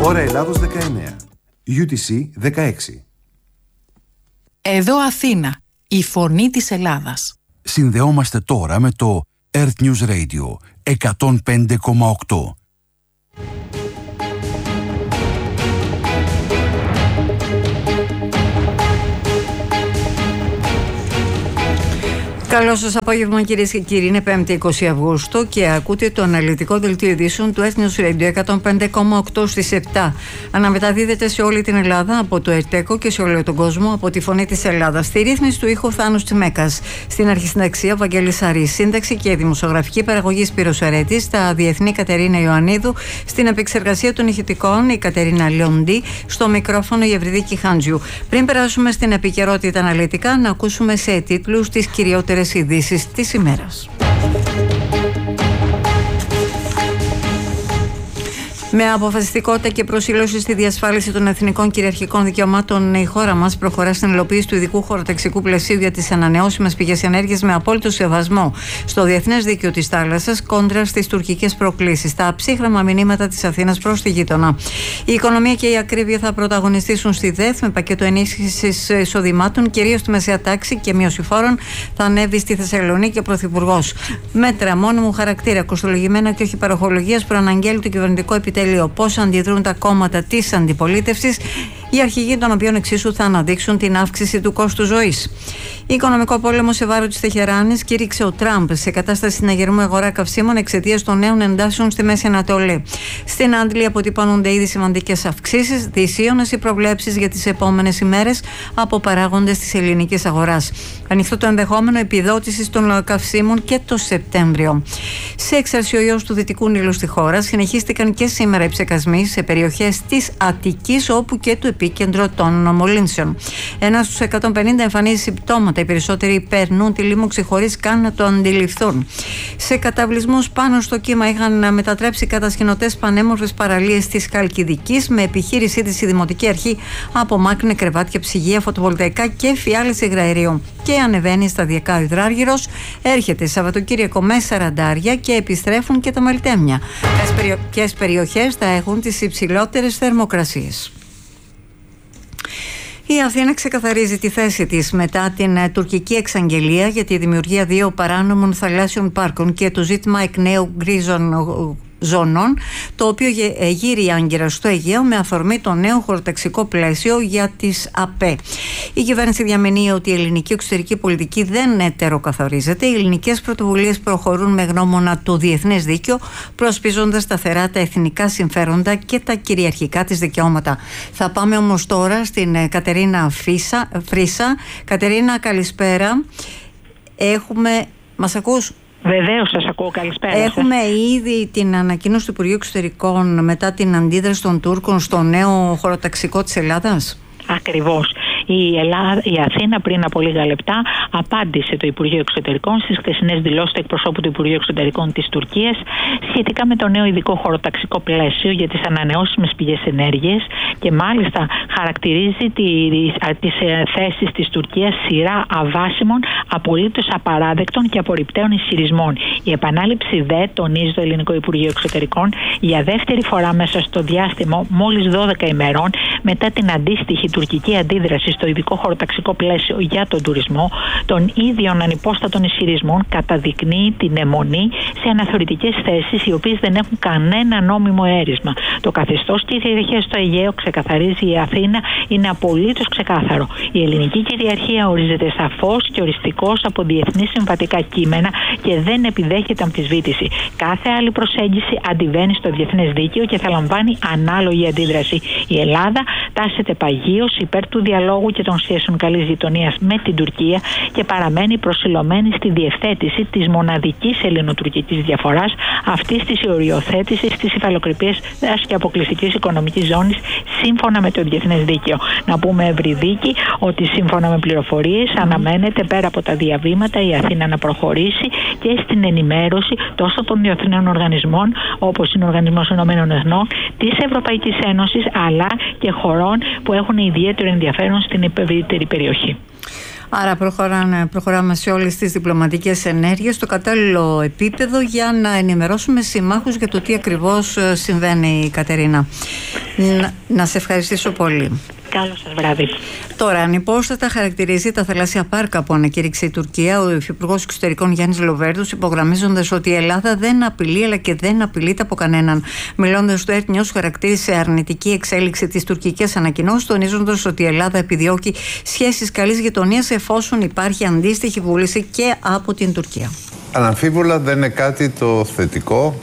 Ώρα Ελλάδος 19. UTC 16. Εδώ Αθήνα, η φωνή της Ελλάδας. Συνδεόμαστε τώρα με το Earth News Radio 105,8. Καλό σας απόγευμα κυρίες και κύριοι, είναι 5η 20 Αυγούστου και ακούτε το αναλυτικό δελτίο ειδήσεων του Earth News Radio 105,8 στις 7. Αναμεταδίδεται σε όλη την Ελλάδα από το ΕΡΤΕΚΟ και σε όλο τον κόσμο από τη Φωνή της Ελλάδας. Στη ρύθμιση του ήχου Θάνος Τσιμέκας, στην αρχισυνταξία Βαγγέλης Αρής, σύνταξη και δημοσιογραφική παραγωγή Σπύρος Ερέτης, στα διεθνή Κατερίνα Ιωαννίδου, στην επεξεργασία των ηχητικών η Κατερίνα Λιοντή, στο μικρόφωνο η Ευρυδίκη Χάντζιου. Πριν περάσουμε στην επικαιρότητα αναλυτικά, να ακούσουμε σε τίτλους τις κυριότερες ειδήσεις της ημέρας. Με αποφασιστικότητα και προσήλωση στη διασφάλιση των εθνικών κυριαρχικών δικαιωμάτων, η χώρα μας προχωρά στην υλοποίηση του ειδικού χωροταξικού πλαισίου για τις ανανεώσιμες πηγές ενέργειας με απόλυτο σεβασμό στο διεθνές δίκαιο της θάλασσας κόντρα στις τουρκικές προκλήσεις. Τα ψύχραμα μηνύματα της Αθήνας προς τη γείτονα. Η οικονομία και η ακρίβεια θα πρωταγωνιστήσουν στη ΔΕΘ με πακέτο ενίσχυσης εισοδημάτων, κυρίως στη μεσαία τάξη και μείωση φόρων. Θα ανέβει στη Θεσσαλονίκη ο Πρωθυπουργός. Μέτρα μόνιμου χαρακτήρα, κοστολογημένα και όχι παροχολογίας, προαναγγέλει το κυβερνητικό επιτέλειο. Πώς αντιδρούν τα κόμματα της αντιπολίτευσης, οι αρχηγοί των οποίων εξίσου θα αναδείξουν την αύξηση του κόστου ζωής. Οικονομικό πόλεμο σε βάρος της Τεχεράνης κήρυξε ο Τραμπ σε κατάσταση συναγερμού αγορά καυσίμων εξαιτίας των νέων εντάσεων στη Μέση Ανατολή. Στην Άντλη αποτυπώνονται ήδη σημαντικές αυξήσεις, δυσίωνες οι προβλέψεις για τις επόμενες ημέρες από παράγοντες της ελληνικής αγοράς. Ανοιχτό το ενδεχόμενο επιδότησης των καυσίμων και το Σεπτέμβριο. Σε εξαρσιογιός του Δυτικού Νείλου στη χώρα συνεχίστηκαν και σήμερα οι ψεκασμοί σε περιοχές της Αττικής, όπου και το επίκεντρο των μολύνσεων. Ένα στους 150 εμφανίζει συμπτώματα. Οι περισσότεροι περνούν τη λίμωξη χωρίς καν να το αντιληφθούν. Σε καταβλισμούς πάνω στο κύμα είχαν μετατρέψει κατασκηνωτές πανέμορφες παραλίες της Χαλκιδικής, με επιχείρησή της η Δημοτική Αρχή απομάκρυνε κρεβάτια, ψυγεία, φωτοβολταϊκά και φιάλες υγραερίου. Και ανεβαίνει σταδιακά ο υδράργυρος. Έρχεται Σαββατοκύριακο με σαραντάρια και επιστρέφουν και τα μελτέμια. Ποιες περιοχές θα έχουν τις υψηλότερες θερμοκρασίες? Η Αθήνα ξεκαθαρίζει τη θέση της μετά την τουρκική εξαγγελία για τη δημιουργία 2 παράνομων θαλάσσιων πάρκων και το ζήτημα εκ νέου γκρίζων ζώνων, το οποίο γύρει άγκυρα στο Αιγαίο με αφορμή το νέο χωροταξικό πλαίσιο για τις ΑΠΕ. Η κυβέρνηση διαμηνύει ότι η ελληνική εξωτερική πολιτική δεν ετεροκαθορίζεται. Οι ελληνικές πρωτοβουλίες προχωρούν με γνώμονα το διεθνές δίκαιο, προσπίζοντας σταθερά τα εθνικά συμφέροντα και τα κυριαρχικά της δικαιώματα. Θα πάμε όμως τώρα στην Κατερίνα Φρίσα. Κατερίνα, καλησπέρα. Μας ακούς? Βεβαίως σας ακούω, καλησπέρα. Έχουμε ήδη την ανακοίνωση του Υπουργείου Εξωτερικών μετά την αντίδραση των Τούρκων στο νέο χωροταξικό της Ελλάδας. Ακριβώς. Η Αθήνα πριν από λίγα λεπτά απάντησε το Υπουργείο Εξωτερικών στις χθεσινές δηλώσεις του εκπροσώπου του Υπουργείου Εξωτερικών της Τουρκίας σχετικά με το νέο ειδικό χωροταξικό πλαίσιο για τις ανανεώσιμες πηγές ενέργειας και μάλιστα χαρακτηρίζει τις θέσεις της Τουρκίας σειρά αβάσιμων, απολύτως απαράδεκτων και απορριπταίων ισχυρισμών. Η επανάληψη δε, τονίζει το Ελληνικό Υπουργείο Εξωτερικών, για δεύτερη φορά μέσα στο διάστημα μόλις 12 ημερών μετά την αντίστοιχη τουρκική αντίδραση στο ειδικό χωροταξικό πλαίσιο για τον τουρισμό, των ίδιων ανυπόστατων ισχυρισμών καταδεικνύει την αιμονή σε αναθεωρητικές θέσεις οι οποίες δεν έχουν κανένα νόμιμο έρισμα. Το καθεστώς κυριαρχίας στο Αιγαίο, ξεκαθαρίζει η Αθήνα, είναι απολύτως ξεκάθαρο. Η ελληνική κυριαρχία ορίζεται σαφώς και οριστικώς από διεθνή συμβατικά κείμενα και δεν επιδέχεται αμφισβήτηση. Κάθε άλλη προσέγγιση αντιβαίνει στο διεθνές δίκαιο και θα λαμβάνει ανάλογη αντίδραση. Η Ελλάδα τάσσεται παγίως υπέρ του διαλόγου και των σχέσεων καλής γειτονίας με την Τουρκία και παραμένει προσιλωμένη στη διευθέτηση της μοναδικής ελληνοτουρκικής διαφοράς, αυτής της οριοθέτησης της υφαλοκρηπίας και αποκλειστικής οικονομικής ζώνης σύμφωνα με το διεθνές δίκαιο. Να πούμε, Ευρυδίκη, ότι σύμφωνα με πληροφορίες αναμένεται πέρα από τα διαβήματα η Αθήνα να προχωρήσει και στην ενημέρωση τόσο των διεθνών οργανισμών όπως είναι ο Οργανισμός Ηνωμένων Εθνών, της Ευρωπαϊκής Ένωσης αλλά και χωρών που έχουν ιδιαίτερο ενδιαφέρον στην ευρύτερη περιοχή. Άρα προχωράμε σε όλες τις διπλωματικές ενέργειες στο κατάλληλο επίπεδο για να ενημερώσουμε συμμάχους για το τι ακριβώς συμβαίνει, Κατερίνα. Να σε ευχαριστήσω πολύ. Καλό σας βράδυ. Τώρα, ανυπόστατα χαρακτηρίζει τα θαλάσσια πάρκα που ανακήρυξε η Τουρκία ο Υφυπουργός Εξωτερικών Γιάννης Λοβέρδος, υπογραμμίζοντας ότι η Ελλάδα δεν απειλεί αλλά και δεν απειλείται από κανέναν. Μιλώντας στο Earth News, χαρακτήρισε αρνητική εξέλιξη της τουρκικής ανακοινώσης, τονίζοντας ότι η Ελλάδα επιδιώκει σχέσεις καλής γειτονίας εφόσον υπάρχει αντίστοιχη βούληση και από την Τουρκία. Αναμφίβολα δεν είναι κάτι το θετικό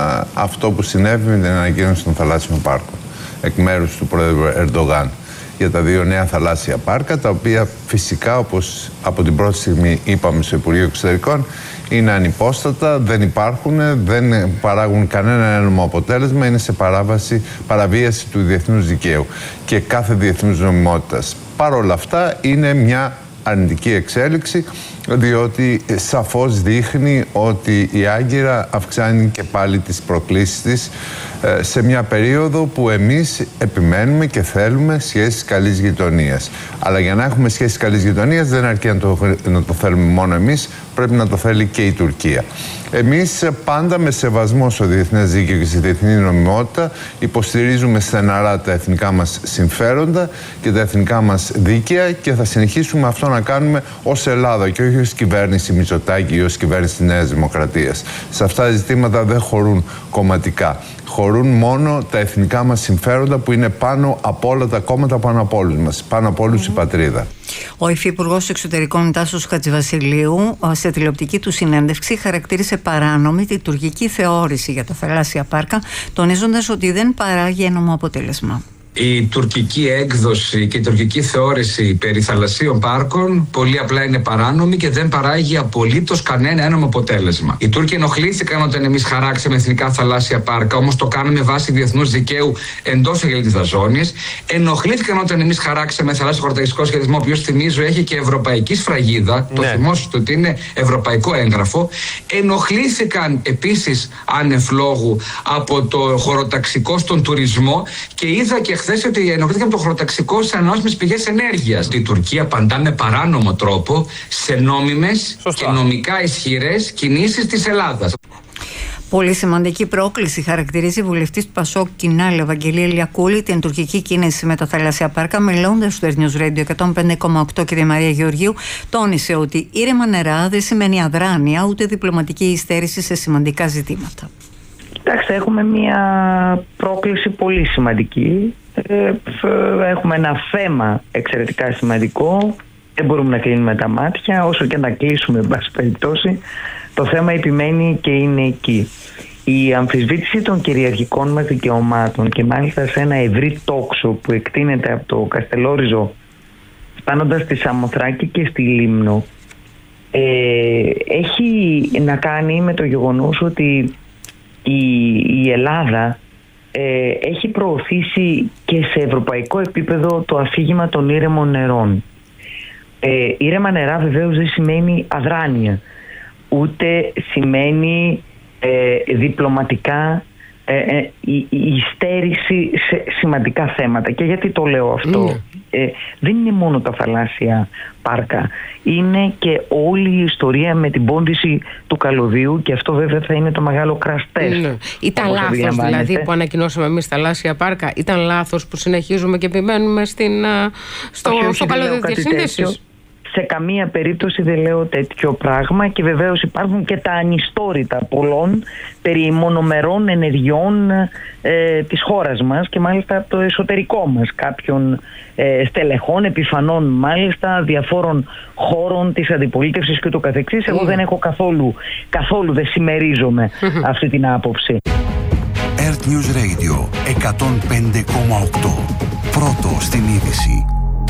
αυτό που συνέβη με την ανακοίνωση των θαλάσσιων πάρκων εκ μέρους του πρόεδρου Ερντογάν για τα 2 νέα θαλάσσια πάρκα, τα οποία φυσικά, όπως από την πρώτη στιγμή είπαμε στο Υπουργείο Εξωτερικών, είναι ανυπόστατα, δεν υπάρχουν, δεν παράγουν κανένα ένομο αποτέλεσμα, είναι σε παραβίαση του διεθνούς δικαίου και κάθε διεθνούς νομιμότητας. Παρ' όλα αυτά είναι μια αρνητική εξέλιξη, διότι σαφώς δείχνει ότι η Άγκυρα αυξάνει και πάλι τις προκλήσεις της σε μια περίοδο που εμείς επιμένουμε και θέλουμε σχέσεις καλής γειτονίας. Αλλά για να έχουμε σχέσεις καλής γειτονίας δεν αρκεί να το θέλουμε μόνο εμείς, πρέπει να το θέλει και η Τουρκία. Εμείς πάντα με σεβασμό στο διεθνές δίκαιο και στη διεθνή νομιμότητα υποστηρίζουμε στεναρά τα εθνικά μας συμφέροντα και τα εθνικά μας δίκαια και θα συνεχίσουμε αυτό να κάνουμε ως Ελλάδα και όχι ως κυβέρνηση Μητσοτάκη ή ως κυβέρνηση της Νέας Δημοκρατίας. Σε αυτά τα ζητήματα δεν χωρούν κομματικά. Χωρούν μόνο τα εθνικά μας συμφέροντα που είναι πάνω από όλα τα κόμματα, πάνω από όλους μας, πάνω από όλους η πατρίδα. Ο Υφυπουργός Εξωτερικών Τάσος Χατζηβασιλείου σε τηλεοπτική του συνέντευξη χαρακτήρισε παράνομη τη τουρκική θεώρηση για τα θαλάσσια πάρκα, τονίζοντας ότι δεν παράγει ένομο αποτέλεσμα. Η τουρκική έκδοση και η τουρκική θεώρηση περί θαλασσίων πάρκων πολύ απλά είναι παράνομη και δεν παράγει απολύτως κανένα ένομο αποτέλεσμα. Οι Τούρκοι ενοχλήθηκαν όταν εμείς χαράξαμε εθνικά θαλάσσια πάρκα, όμως το κάναμε βάσει διεθνούς δικαίου εντός εγκλητής ζώνης. Ενοχλήθηκαν όταν εμείς χαράξαμε θαλάσσιο χωροταξικό σχεδιασμό, ο οποίος θυμίζω έχει και ευρωπαϊκή σφραγίδα. Το θυμόσαστε ότι είναι ευρωπαϊκό έγγραφο. Ενοχλήθηκαν επίσης άνευ λόγου από το χωροταξικό στον τουρισμό και είδα και χθες ότι ενοχλήθηκαν το χωροταξικό σε ανανεώσιμες πηγές ενέργειας. Η Τουρκία απαντά με παράνομο τρόπο σε νόμιμες και νομικά ισχυρές κινήσεις της Ελλάδας. Πολύ σημαντική πρόκληση χαρακτηρίζει η βουλευτής του Πασόκ Κινάλ, Ευαγγελία Λιακούλη, την τουρκική κίνηση με τα θαλάσσια πάρκα. Μιλώντας στο Earth News Radio 105,8, κ. Μαρία Γεωργίου, τόνισε ότι ήρεμα νερά δεν σημαίνει αδράνεια ούτε διπλωματική υστέρηση σε σημαντικά ζητήματα. Κοιτάξτε, έχουμε μια πρόκληση πολύ σημαντική. Έχουμε ένα θέμα εξαιρετικά σημαντικό. Δεν μπορούμε να κλείνουμε τα μάτια, όσο και να κλείσουμε, εν πάση περιπτώσει. Το θέμα επιμένει και είναι εκεί. Η αμφισβήτηση των κυριαρχικών μας δικαιωμάτων και μάλιστα σε ένα ευρύ τόξο που εκτείνεται από το Καστελόριζο φτάνοντας στη Σαμοθράκη και στη Λίμνο έχει να κάνει με το γεγονός ότι η Ελλάδα έχει προωθήσει και σε ευρωπαϊκό επίπεδο το αφήγημα των ήρεμων νερών. Ήρεμα νερά βεβαίως δεν σημαίνει αδράνεια, ούτε σημαίνει διπλωματικά η στέρηση σε σημαντικά θέματα. Και γιατί το λέω αυτό? Δεν είναι μόνο τα θαλάσσια πάρκα, είναι και όλη η ιστορία με την πόντιση του καλωδίου, και αυτό βέβαια θα είναι το μεγάλο crash test. Ήταν λάθος δηλαδή που ανακοινώσαμε εμείς θαλάσσια πάρκα? Ήταν λάθος που συνεχίζουμε και επιμένουμε στο καλωδίο διασύνδεσης? Σε καμία περίπτωση δεν λέω τέτοιο πράγμα, και βεβαίως υπάρχουν και τα ανιστόρητα πολλών περί μονομερών ενεργειών της χώρας μας και μάλιστα από το εσωτερικό μας, κάποιων στελεχών, επιφανών μάλιστα, διαφόρων χώρων της αντιπολίτευσης και το καθεξής. Εγώ δεν έχω καθόλου δεν συμμερίζομαι αυτή την άποψη. Earth News Radio 105,8. Πρώτο στην είδηση.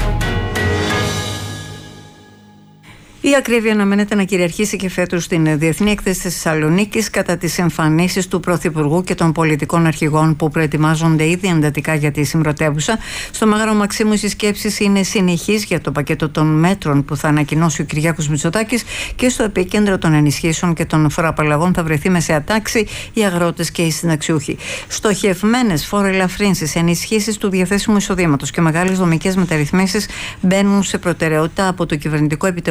Η ακρίβεια αναμένεται να κυριαρχήσει και φέτος στην Διεθνή Έκθεση της Θεσσαλονίκης κατά τις εμφανίσεις του Πρωθυπουργού και των πολιτικών αρχηγών που προετοιμάζονται ήδη εντατικά για τη συμπρωτεύουσα. Στο Μέγαρο Μαξίμου οι συσκέψεις είναι συνεχείς για το πακέτο των μέτρων που θα ανακοινώσει ο Κυριάκος Μητσοτάκης, και στο επίκεντρο των ενισχύσεων και των φοροαπαλλαγών θα βρεθεί μεσαία τάξη, οι αγρότες και οι συνταξιούχοι. Στοχευμένες φοροελαφρύνσεις, ενισχύσεις του διαθέσιμου εισοδήματος και μεγάλες δομικές μεταρρυθμίσεις μπαίνουν σε προτεραιότητα από το κυβερνητικό επιτελείο,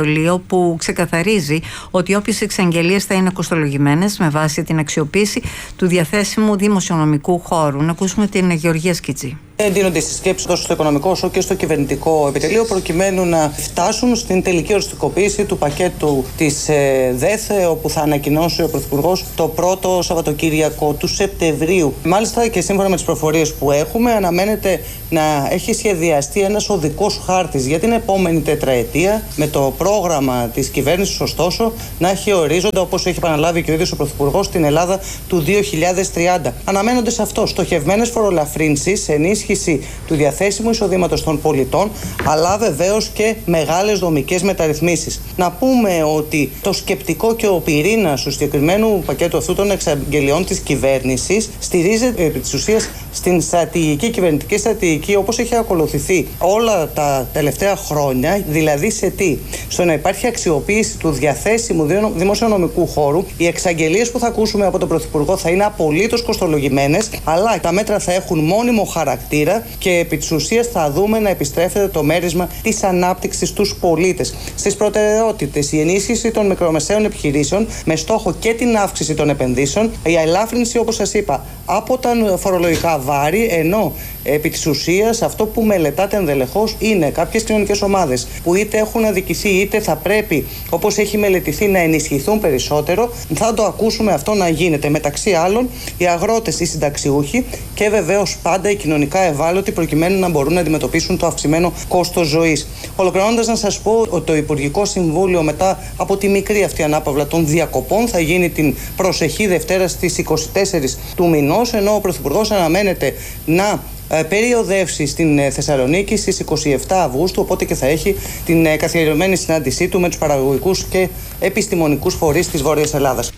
που ξεκαθαρίζει ότι όποιες εξαγγελίες θα είναι κοστολογημένες με βάση την αξιοποίηση του διαθέσιμου δημοσιονομικού χώρου. Να ακούσουμε την Γεωργία Σκιτζή. Εντείνονται στις σκέψεις τόσο στο οικονομικό όσο και στο κυβερνητικό επιτελείο προκειμένου να φτάσουν στην τελική οριστικοποίηση του πακέτου της ΔΕΘ, όπου θα ανακοινώσει ο Πρωθυπουργός το πρώτο Σαββατοκύριακο του Σεπτεμβρίου. Μάλιστα και σύμφωνα με τις προφορίες που έχουμε, αναμένεται να έχει σχεδιαστεί ένας οδικός χάρτης για την επόμενη τετραετία, με το πρόγραμμα της κυβέρνησης ωστόσο να έχει ορίζοντα, όπως έχει επαναλάβει και ο ίδιος ο Πρωθυπουργός, την Ελλάδα του 2030. Αναμένονται σε αυτό στοχευμένες φορολαφρύνσεις, ενίσχυση του διαθέσιμου εισοδήματος των πολιτών, αλλά βεβαίως και μεγάλες δομικές μεταρρυθμίσεις. Να πούμε ότι το σκεπτικό και ο πυρήνας του συγκεκριμένου πακέτου αυτού των εξαγγελιών της κυβέρνησης στηρίζεται επί της ουσίας στην κυβερνητική στρατηγική όπως έχει ακολουθηθεί όλα τα τελευταία χρόνια, δηλαδή σε τι? Στο να υπάρχει αξιοποίηση του διαθέσιμου δημοσιονομικού χώρου. Οι εξαγγελίες που θα ακούσουμε από τον Πρωθυπουργό θα είναι απολύτως κοστολογημένες, αλλά τα μέτρα θα έχουν μόνιμο χαρακτήρα και επί της ουσίας θα δούμε να επιστρέφεται το μέρισμα της ανάπτυξης στους πολίτες. Στις προτεραιότητες, η ενίσχυση των μικρομεσαίων επιχειρήσεων με στόχο και την αύξηση των επενδύσεων, η ελάφρυνση, όπως σας είπα, από τα φορολογικά βάρη, ενώ επί της ουσίας αυτό που μελετάται ενδελεχώς είναι κάποιες κοινωνικές ομάδες που είτε έχουν αδικηθεί είτε θα πρέπει, όπως έχει μελετηθεί, να ενισχυθούν περισσότερο. Θα το ακούσουμε αυτό να γίνεται. Μεταξύ άλλων, οι αγρότες, οι συνταξιούχοι και βεβαίως πάντα οι κοινωνικά ευάλωτοι, προκειμένου να μπορούν να αντιμετωπίσουν το αυξημένο κόστος ζωής. Ολοκληρώνοντας, να σας πω ότι το Υπουργικό Συμβούλιο, μετά από τη μικρή αυτή ανάπαυλα των διακοπών, θα γίνει την προσεχή Δευτέρα στις 24 του μηνός, ενώ ο Πρωθυπουργός αναμένεται να περιοδεύσει στην Θεσσαλονίκη στις 27 Αυγούστου, οπότε και θα έχει την καθιερωμένη συνάντησή του με τους παραγωγικούς και επιστημονικούς φορείς της Βόρειας Ελλάδας.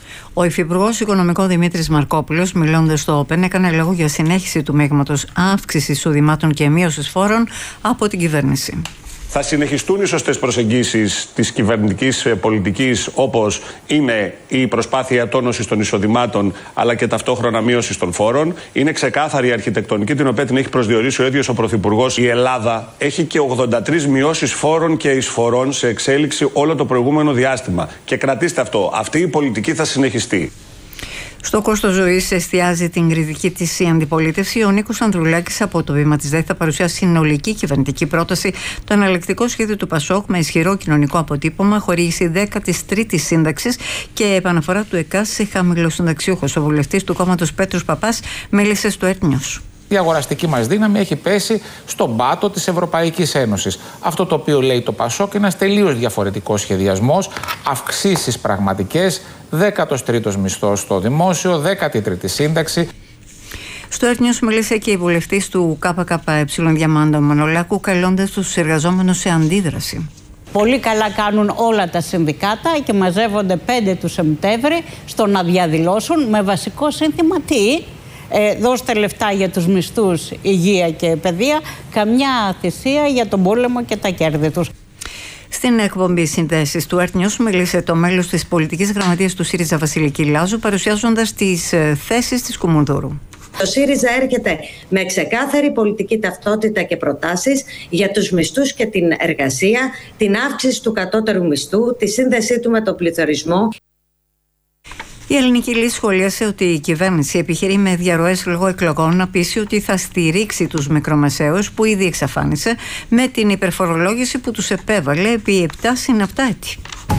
Ο Υφυπουργός Οικονομικών Δημήτρης Μαρκόπουλος, μιλώντας στο Open, έκανε λόγο για συνέχιση του μέγματος αύξησης εισοδημάτων και μείωσης φόρων από την κυβέρνηση. Θα συνεχιστούν οι σωστές προσεγγίσεις της κυβερνητικής πολιτικής, όπως είναι η προσπάθεια τόνωσης των εισοδημάτων αλλά και ταυτόχρονα μείωσης των φόρων. Είναι ξεκάθαρη η αρχιτεκτονική, την οποία την έχει προσδιορίσει ο ίδιος ο Πρωθυπουργός. Η Ελλάδα έχει και 83 μειώσεις φόρων και εισφορών σε εξέλιξη όλο το προηγούμενο διάστημα. Και κρατήστε αυτό, αυτή η πολιτική θα συνεχιστεί. Στο κόστος ζωής εστιάζει την κριτική της η αντιπολίτευση. Ο Νίκος Ανδρουλάκης από το βήμα της ΔΕΘ θα παρουσιάσει συνολική κυβερνητική πρόταση, το εναλλακτικό σχέδιο του ΠΑΣΟΚ με ισχυρό κοινωνικό αποτύπωμα, χορήγηση 13ης σύνταξης και επαναφορά του ΕΚΑΣ σε χαμηλοσυνταξιούχους. Ο βουλευτής του κόμματος Πέτρος Παπάς μίλησε στο Earth. Η αγοραστική μας δύναμη έχει πέσει στον πάτο της Ευρωπαϊκής Ένωσης. Αυτό το οποίο λέει το ΠΑΣΟΚ είναι ένας τελείως διαφορετικός σχεδιασμός, αυξήσεις πραγματικές, 13ος μισθός στο δημόσιο, 13η σύνταξη. Στο Earth μίλησε και η βουλευτής του ΚΚΕ Διαμάντο Μανολάκου, καλώντας τους εργαζόμενους σε αντίδραση. Πολύ καλά κάνουν όλα τα συνδικάτα και μαζεύονται 5 του Σεπτέμβρη στο να διαδηλώσουν με βασικό σύνθημα τι? Δώστε λεφτά για τους μισθούς, υγεία και παιδεία, καμιά θυσία για τον πόλεμο και τα κέρδη τους. Στην εκπομπή Συνδέσεις του Earth News μίλησε το μέλος της πολιτικής γραμματείας του ΣΥΡΙΖΑ Βασιλική Λάζου, παρουσιάζοντας τις θέσεις της Κουμουνδούρου. Το ΣΥΡΙΖΑ έρχεται με ξεκάθαρη πολιτική ταυτότητα και προτάσεις για τους μισθούς και την εργασία, την αύξηση του κατώτερου μισθού, τη σύνδεσή του με τον πληθωρισμό. Η Ελληνική Λύση σχολίασε ότι η κυβέρνηση επιχειρεί με διαρροές λόγω εκλογών να πείσει ότι θα στηρίξει τους μικρομεσαίους που ήδη εξαφάνισε με την υπερφορολόγηση που τους επέβαλε επί 7 συν 7 έτη.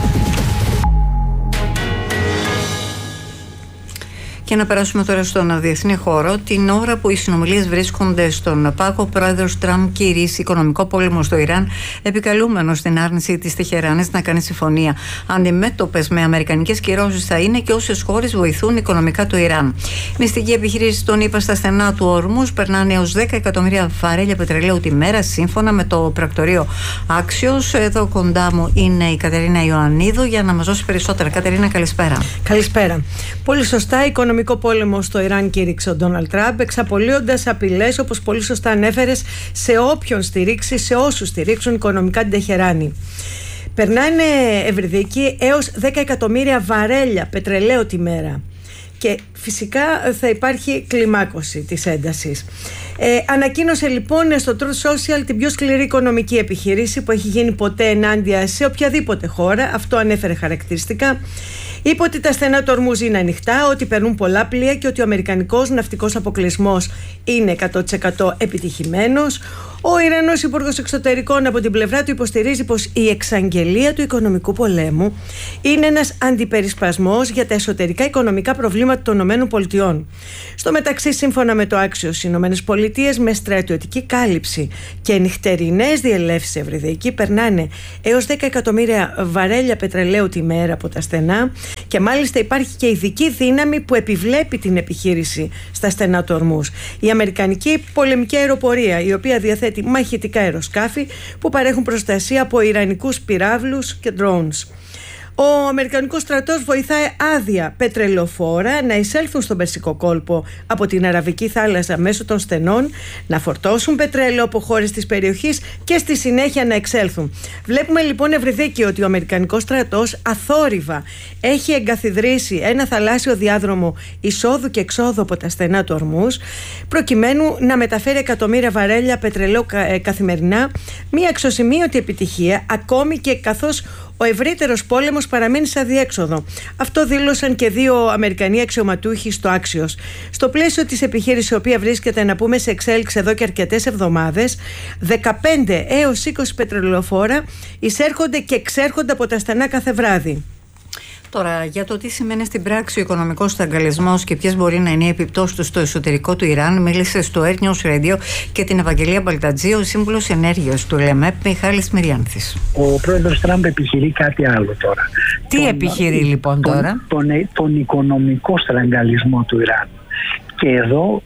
Και να περάσουμε τώρα στον διεθνή χώρο. Την ώρα που οι συνομιλίες βρίσκονται στον πάγο, ο πρόεδρος Τραμπ κηρύσσει οικονομικό πόλεμο στο Ιράν, επικαλούμενος στην άρνηση της Τεχεράνης να κάνει συμφωνία. Αντιμέτωπες με αμερικανικές κυρώσεις θα είναι και όσες χώρες βοηθούν οικονομικά το Ιράν. Μυστική επιχείρηση των ΗΠΑ στα στενά του Ορμούζ περνάνε έως 10 εκατομμύρια βαρέλια πετρελαίου τη μέρα, σύμφωνα με το πρακτορείο Άξιος. Εδώ κοντά μου είναι η Κατερίνα Ιωαννίδου για να μας δώσει περισσότερα. Κατερίνα, καλησπέρα. Καλησπέρα. Πολύ σωστά, οικονομικό πόλεμο στο Ιράν κήρυξε ο Ντόναλντ Τραμπ, εξαπολύοντας απειλές, όπως πολύ σωστά ανέφερες, σε όποιον στηρίξει, σε όσους στηρίξουν οικονομικά την Τεχεράνη. Περνάνε, Ευρυδίκη, έως 10 εκατομμύρια βαρέλια πετρελαίου τη μέρα. και φυσικά θα υπάρχει κλιμάκωση της έντασης. Ανακοίνωσε λοιπόν στο Truth Social την πιο σκληρή οικονομική επιχείρηση που έχει γίνει ποτέ ενάντια σε οποιαδήποτε χώρα. Αυτό ανέφερε χαρακτηριστικά. Είπε ότι τα στενά του Ορμούζ είναι ανοιχτά, ότι περνούν πολλά πλοία και ότι ο αμερικανικός ναυτικός αποκλεισμός είναι 100% επιτυχημένος. Ο Ιρανός Υπουργός Εξωτερικών από την πλευρά του υποστηρίζει πως η εξαγγελία του οικονομικού πολέμου είναι ένας αντιπερισπασμός για τα εσωτερικά οικονομικά προβλήματα των ΗΠΑ. Στο μεταξύ, σύμφωνα με το Axios, οι ΗΠΑ με στρατιωτική κάλυψη και νυχτερινές διελεύσεις ευρυδεϊκή περνάνε έως 10 εκατομμύρια βαρέλια πετρελαίου τη μέρα από τα στενά και μάλιστα υπάρχει και ειδική δύναμη που επιβλέπει την επιχείρηση στα στενά του Ορμούζ. Η Αμερικανική πολεμική αεροπορία, η οποία διαθέτει μαχητικά αεροσκάφη που παρέχουν προστασία από ιρανικούς πυράβλους και drones. Ο Αμερικανικός στρατός βοηθάει άδεια πετρελοφόρα να εισέλθουν στον Περσικό κόλπο από την Αραβική θάλασσα μέσω των στενών, να φορτώσουν πετρέλαιο από χώρες της περιοχής και στη συνέχεια να εξέλθουν. Βλέπουμε λοιπόν ευρυδίκαιο ότι ο Αμερικανικός στρατός αθόρυβα έχει εγκαθιδρύσει ένα θαλάσσιο διάδρομο εισόδου και εξόδου από τα στενά του Ορμούζ, προκειμένου να μεταφέρει εκατομμύρια βαρέλια πετρελαίου καθημερινά, μια αξιοσημείωτη επιτυχία ακόμη και καθώς ο ευρύτερος πόλεμος παραμένει σε αδιέξοδο. Αυτό δήλωσαν και 2 Αμερικανοί αξιωματούχοι στο Axios. Στο πλαίσιο της επιχείρησης, η οποία βρίσκεται, να πούμε, σε εξέλιξη εδώ και αρκετές εβδομάδες, 15 έως 20 πετρελαιοφόρα εισέρχονται και εξέρχονται από τα στενά κάθε βράδυ. Τώρα, για το τι σημαίνει στην πράξη ο οικονομικός στραγγαλισμός και ποιες μπορεί να είναι οι επιπτώσεις του στο εσωτερικό του Ιράν, μίλησε στο Air News Radio και την Ευαγγελία Μπαλτατζή ο σύμβουλος ενέργειας του ΕΛΕΜΕΠ, Μιχάλης Μυριάνθης. Ο πρόεδρος Τραμπ επιχειρεί κάτι άλλο τώρα. Τι επιχειρεί λοιπόν τώρα? Τον οικονομικό στραγγαλισμό του Ιράν. Και εδώ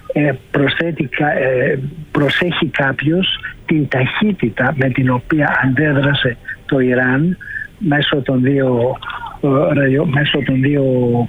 προσέχει κάποιος την ταχύτητα με την οποία αντέδρασε το Ιράν μέσω των δύο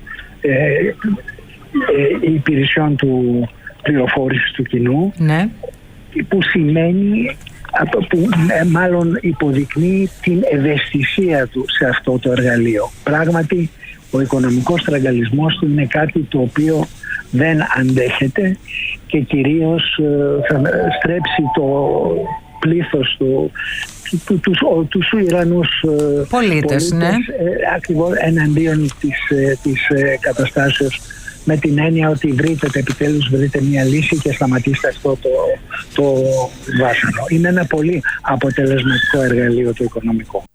υπηρεσιών του πληροφόρησης του κοινού, ναι, που σημαίνει, που μάλλον υποδεικνύει την ευαισθησία του σε αυτό το εργαλείο. Πράγματι, ο οικονομικός στραγγαλισμός του είναι κάτι το οποίο δεν αντέχεται και κυρίως θα στρέψει το πλήθος τους Ιρανούς πολίτες, ναι, ακριβώς εναντίον της καταστάσεως, με την έννοια ότι επιτέλους βρείτε μια λύση και σταματήστε αυτό το βάσανο. Είναι ένα πολύ αποτελεσματικό εργαλείο το οικονομικό.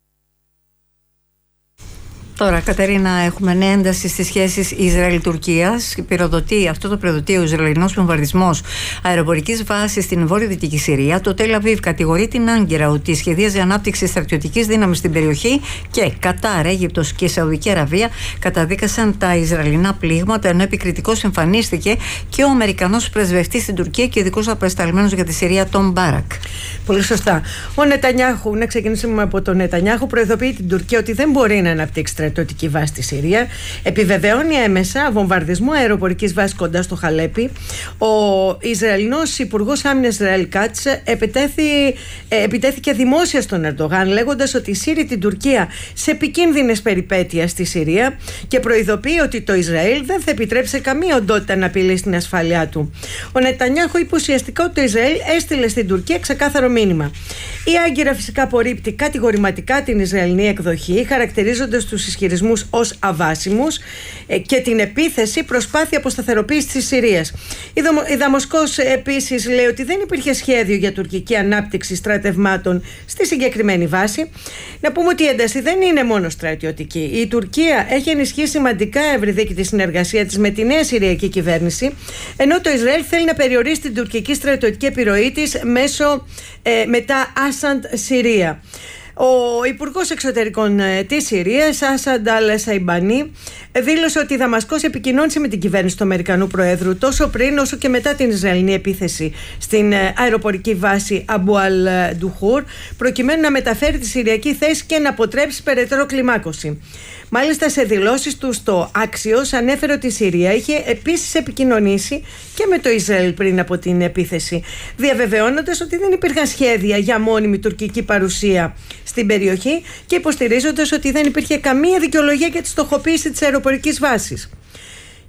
Τώρα, Κατερίνα, έχουμε νέα ένταση στις σχέσεις Ισραήλ-Τουρκίας. Αυτό το πυροδοτεί ο Ισραηλινός βομβαρδισμός αεροπορικής βάσης στην βορειοδυτική Συρία. Το Τελ Αβίβ κατηγορεί την Άγκυρα ότι σχεδίαζε ανάπτυξη στρατιωτικής δύναμης στην περιοχή και Κατάρ, Αίγυπτος και Σαουδική Αραβία καταδίκασαν τα Ισραηλινά πλήγματα, ενώ επικριτικός εμφανίστηκε και ο Αμερικανός πρεσβευτής στην Τουρκία και ειδικός απεσταλμένος για τη Συρία, Τον Μπάρακ. Πολύ σωστά. Ο Νετανιάχου, να ξεκινήσουμε από τον Νετανιάχου, προειδοποιεί την Τουρκία ότι δεν μπορεί να αναπτύξει στρατιωτική βάση στη Συρία. Επιβεβαιώνει έμεσα βομβαρδισμό αεροπορικής βάσης κοντά στο Χαλέπι. Ο Ισραηλινός Υπουργός Άμυνας Ισραήλ Κάτς επιτέθηκε δημόσια στον Ερντογάν, λέγοντας ότι σύρει την Τουρκία σε επικίνδυνες περιπέτειες στη Συρία και προειδοποιεί ότι το Ισραήλ δεν θα επιτρέψει σε καμία οντότητα να απειλήσει την ασφάλειά του. Ο Νετανιάχου είπε ουσιαστικά ότι το Ισραήλ έστειλε στην Τουρκία ξεκάθαρο μήνυμα. Η Άγκυρα φυσικά απορρίπτει κατηγορηματικά την Ισραηλινή εκδοχή, χαρακτηρίζοντας τους ισχυρισμούς ως αβάσιμους και την επίθεση προσπάθεια αποσταθεροποίησης της Συρίας. Η Δαμασκός επίσης λέει ότι δεν υπήρχε σχέδιο για τουρκική ανάπτυξη στρατευμάτων στη συγκεκριμένη βάση. Να πούμε ότι η ένταση δεν είναι μόνο στρατιωτική. Η Τουρκία έχει ενισχύσει σημαντικά ευρυδίκητη συνεργασία της με τη νέα Συριακή κυβέρνηση, ενώ το Ισραήλ θέλει να περιορίσει την τουρκική στρατιωτική επιρροή της μέσω μετά Άσαντ Συρία. Ο Υπουργός Εξωτερικών της Συρίας, Άσαντ Αλ-Σαϊμπανί, δήλωσε ότι η Δαμασκός επικοινώνησε με την κυβέρνηση του Αμερικανού Προέδρου τόσο πριν όσο και μετά την Ισραηλινή επίθεση στην αεροπορική βάση Αμπού Αλ-Ντουχούρ, προκειμένου να μεταφέρει τη συριακή θέση και να αποτρέψει περαιτέρω κλιμάκωση. Μάλιστα, σε δηλώσεις του στο Axios ανέφερε ότι η Συρία είχε επίσης επικοινωνήσει και με το Ισραήλ πριν από την επίθεση, διαβεβαιώνοντας ότι δεν υπήρχαν σχέδια για μόνιμη τουρκική παρουσία στην περιοχή και υποστηρίζοντας ότι δεν υπήρχε καμία δικαιολογία για τη στοχοποίηση της αεροπορικής βάσης.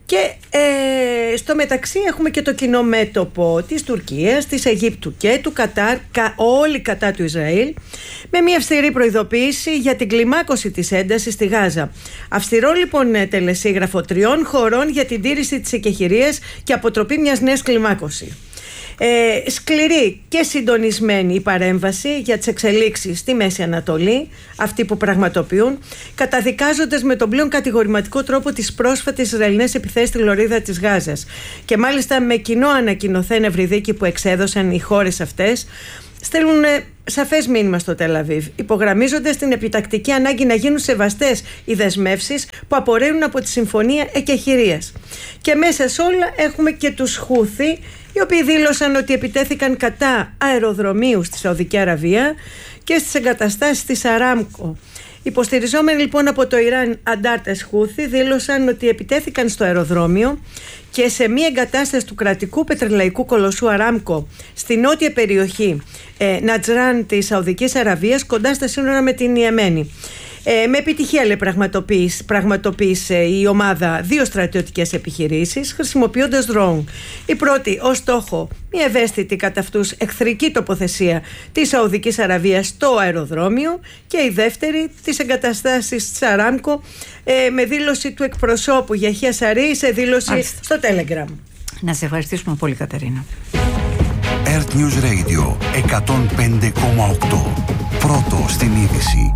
Και στο μεταξύ έχουμε και το κοινό μέτωπο της Τουρκίας, της Αιγύπτου και του Κατάρ, όλοι κατά του Ισραήλ, με μια αυστηρή προειδοποίηση για την κλιμάκωση της έντασης στη Γάζα. Αυστηρό λοιπόν τελεσίγραφο 3 χωρών για την τήρηση της εκεχηρίας και αποτροπή μιας νέας κλιμάκωση. Σκληρή και συντονισμένη η παρέμβαση για τις εξελίξεις στη Μέση Ανατολή, αυτοί που πραγματοποιούν, καταδικάζοντας με τον πλέον κατηγορηματικό τρόπο τις πρόσφατες Ισραηλινές επιθέσεις στη λωρίδα της Γάζας. Και μάλιστα με κοινό ανακοινωθέν ευρυδίκη που εξέδωσαν οι χώρες αυτές, στέλνουν σαφές μήνυμα στο Τελ Αβίβ, υπογραμμίζοντας την επιτακτική ανάγκη να γίνουν σεβαστές οι δεσμεύσεις που απορρέουν από τη Συμφωνία Εκεχηρίας. Και μέσα σε όλα έχουμε και τους Χούθη, οι οποίοι δήλωσαν ότι επιτέθηκαν κατά αεροδρομίου στη Σαουδική Αραβία και στις εγκαταστάσεις της Αράμκο. Υποστηριζόμενοι λοιπόν από το Ιράν, αντάρτες Χούθη δήλωσαν ότι επιτέθηκαν στο αεροδρόμιο και σε μία εγκατάσταση του κρατικού πετρελαϊκού κολοσσού Αράμκο στη νότια περιοχή Νατζράν της Σαουδικής Αραβίας, κοντά στα σύνορα με την Ιεμένη. Με επιτυχία πραγματοποίησε η ομάδα 2 στρατιωτικές επιχειρήσεις χρησιμοποιώντας drone. Η πρώτη ως στόχο μια ευαίσθητη κατά αυτούς εχθρική τοποθεσία της Σαουδικής Αραβίας στο αεροδρόμιο, και η δεύτερη τις εγκαταστάσεις της Αράμκο, με δήλωση του εκπροσώπου Γιαχία Σαρή σε δήλωση στο Telegram. Να σε ευχαριστήσουμε πολύ, Κατερίνα. Earth News Radio 105,8. Πρώτο στην είδηση.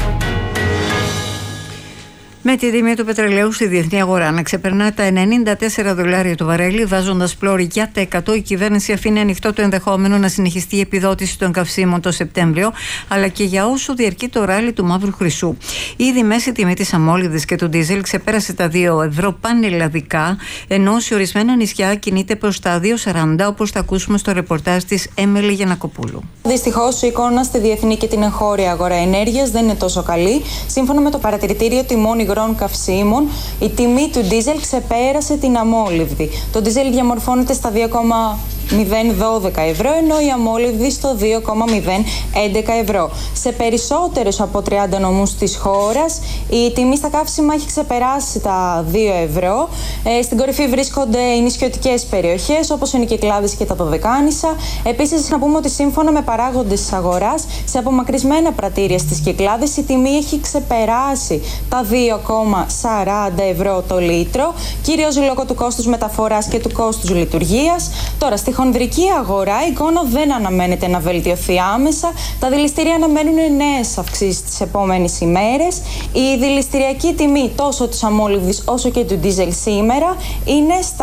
Με τη τιμή του πετρελαίου στη διεθνή αγορά να ξεπερνά τα $94 το βαρέλι, βάζοντας πλώρη για τα 100, η κυβέρνηση αφήνει ανοιχτό το ενδεχόμενο να συνεχιστεί η επιδότηση των καυσίμων το Σεπτέμβριο, αλλά και για όσο διαρκεί το ράλι του μαύρου χρυσού. Ήδη μέση τιμή της αμόλυβδης και του ντίζελ ξεπέρασε τα €2 πανελλαδικά, ενώ σε ορισμένα νησιά κινείται προς τα $2,40, όπως θα ακούσουμε στο ρεπορτάζ της Έμελη Γιαννακοπούλου. Δυστυχώς, η εικόνα στη διεθνή και την εγχώρια αγορά ενέργειας δεν είναι τόσο καλή. Σύμφωνα με το παρατηρητήριο τιμών υγρών καυσίμων, η τιμή του ντίζελ ξεπέρασε την αμόλυβδη. Το ντίζελ διαμορφώνεται στα €2,012, ενώ η αμόλυβδη στο €2,011. Σε περισσότερους από 30 νομούς της χώρας, η τιμή στα καύσιμα έχει ξεπεράσει τα €2. Στην κορυφή βρίσκονται οι νησιωτικές περιοχές, όπως είναι οι Κυκλάδες και τα Δωδεκάνησα. Επίσης, να πούμε ότι σύμφωνα με παράγοντες της αγοράς, σε απομακρυσμένα πρατήρια στις Κυκλάδες, η τιμή έχει ξεπεράσει τα €2,40 το λίτρο, κυρίως λόγω του κόστους μεταφοράς και του κόστους λειτουργίας. Τώρα, στη χονδρική αγορά η εικόνα δεν αναμένεται να βελτιωθεί άμεσα. Τα δηληστήρια αναμένουν νέες αυξήσεις τις επόμενες ημέρες. Η δηληστηριακή τιμή τόσο της αμόλυβδης όσο και του ντίζελ σήμερα είναι στα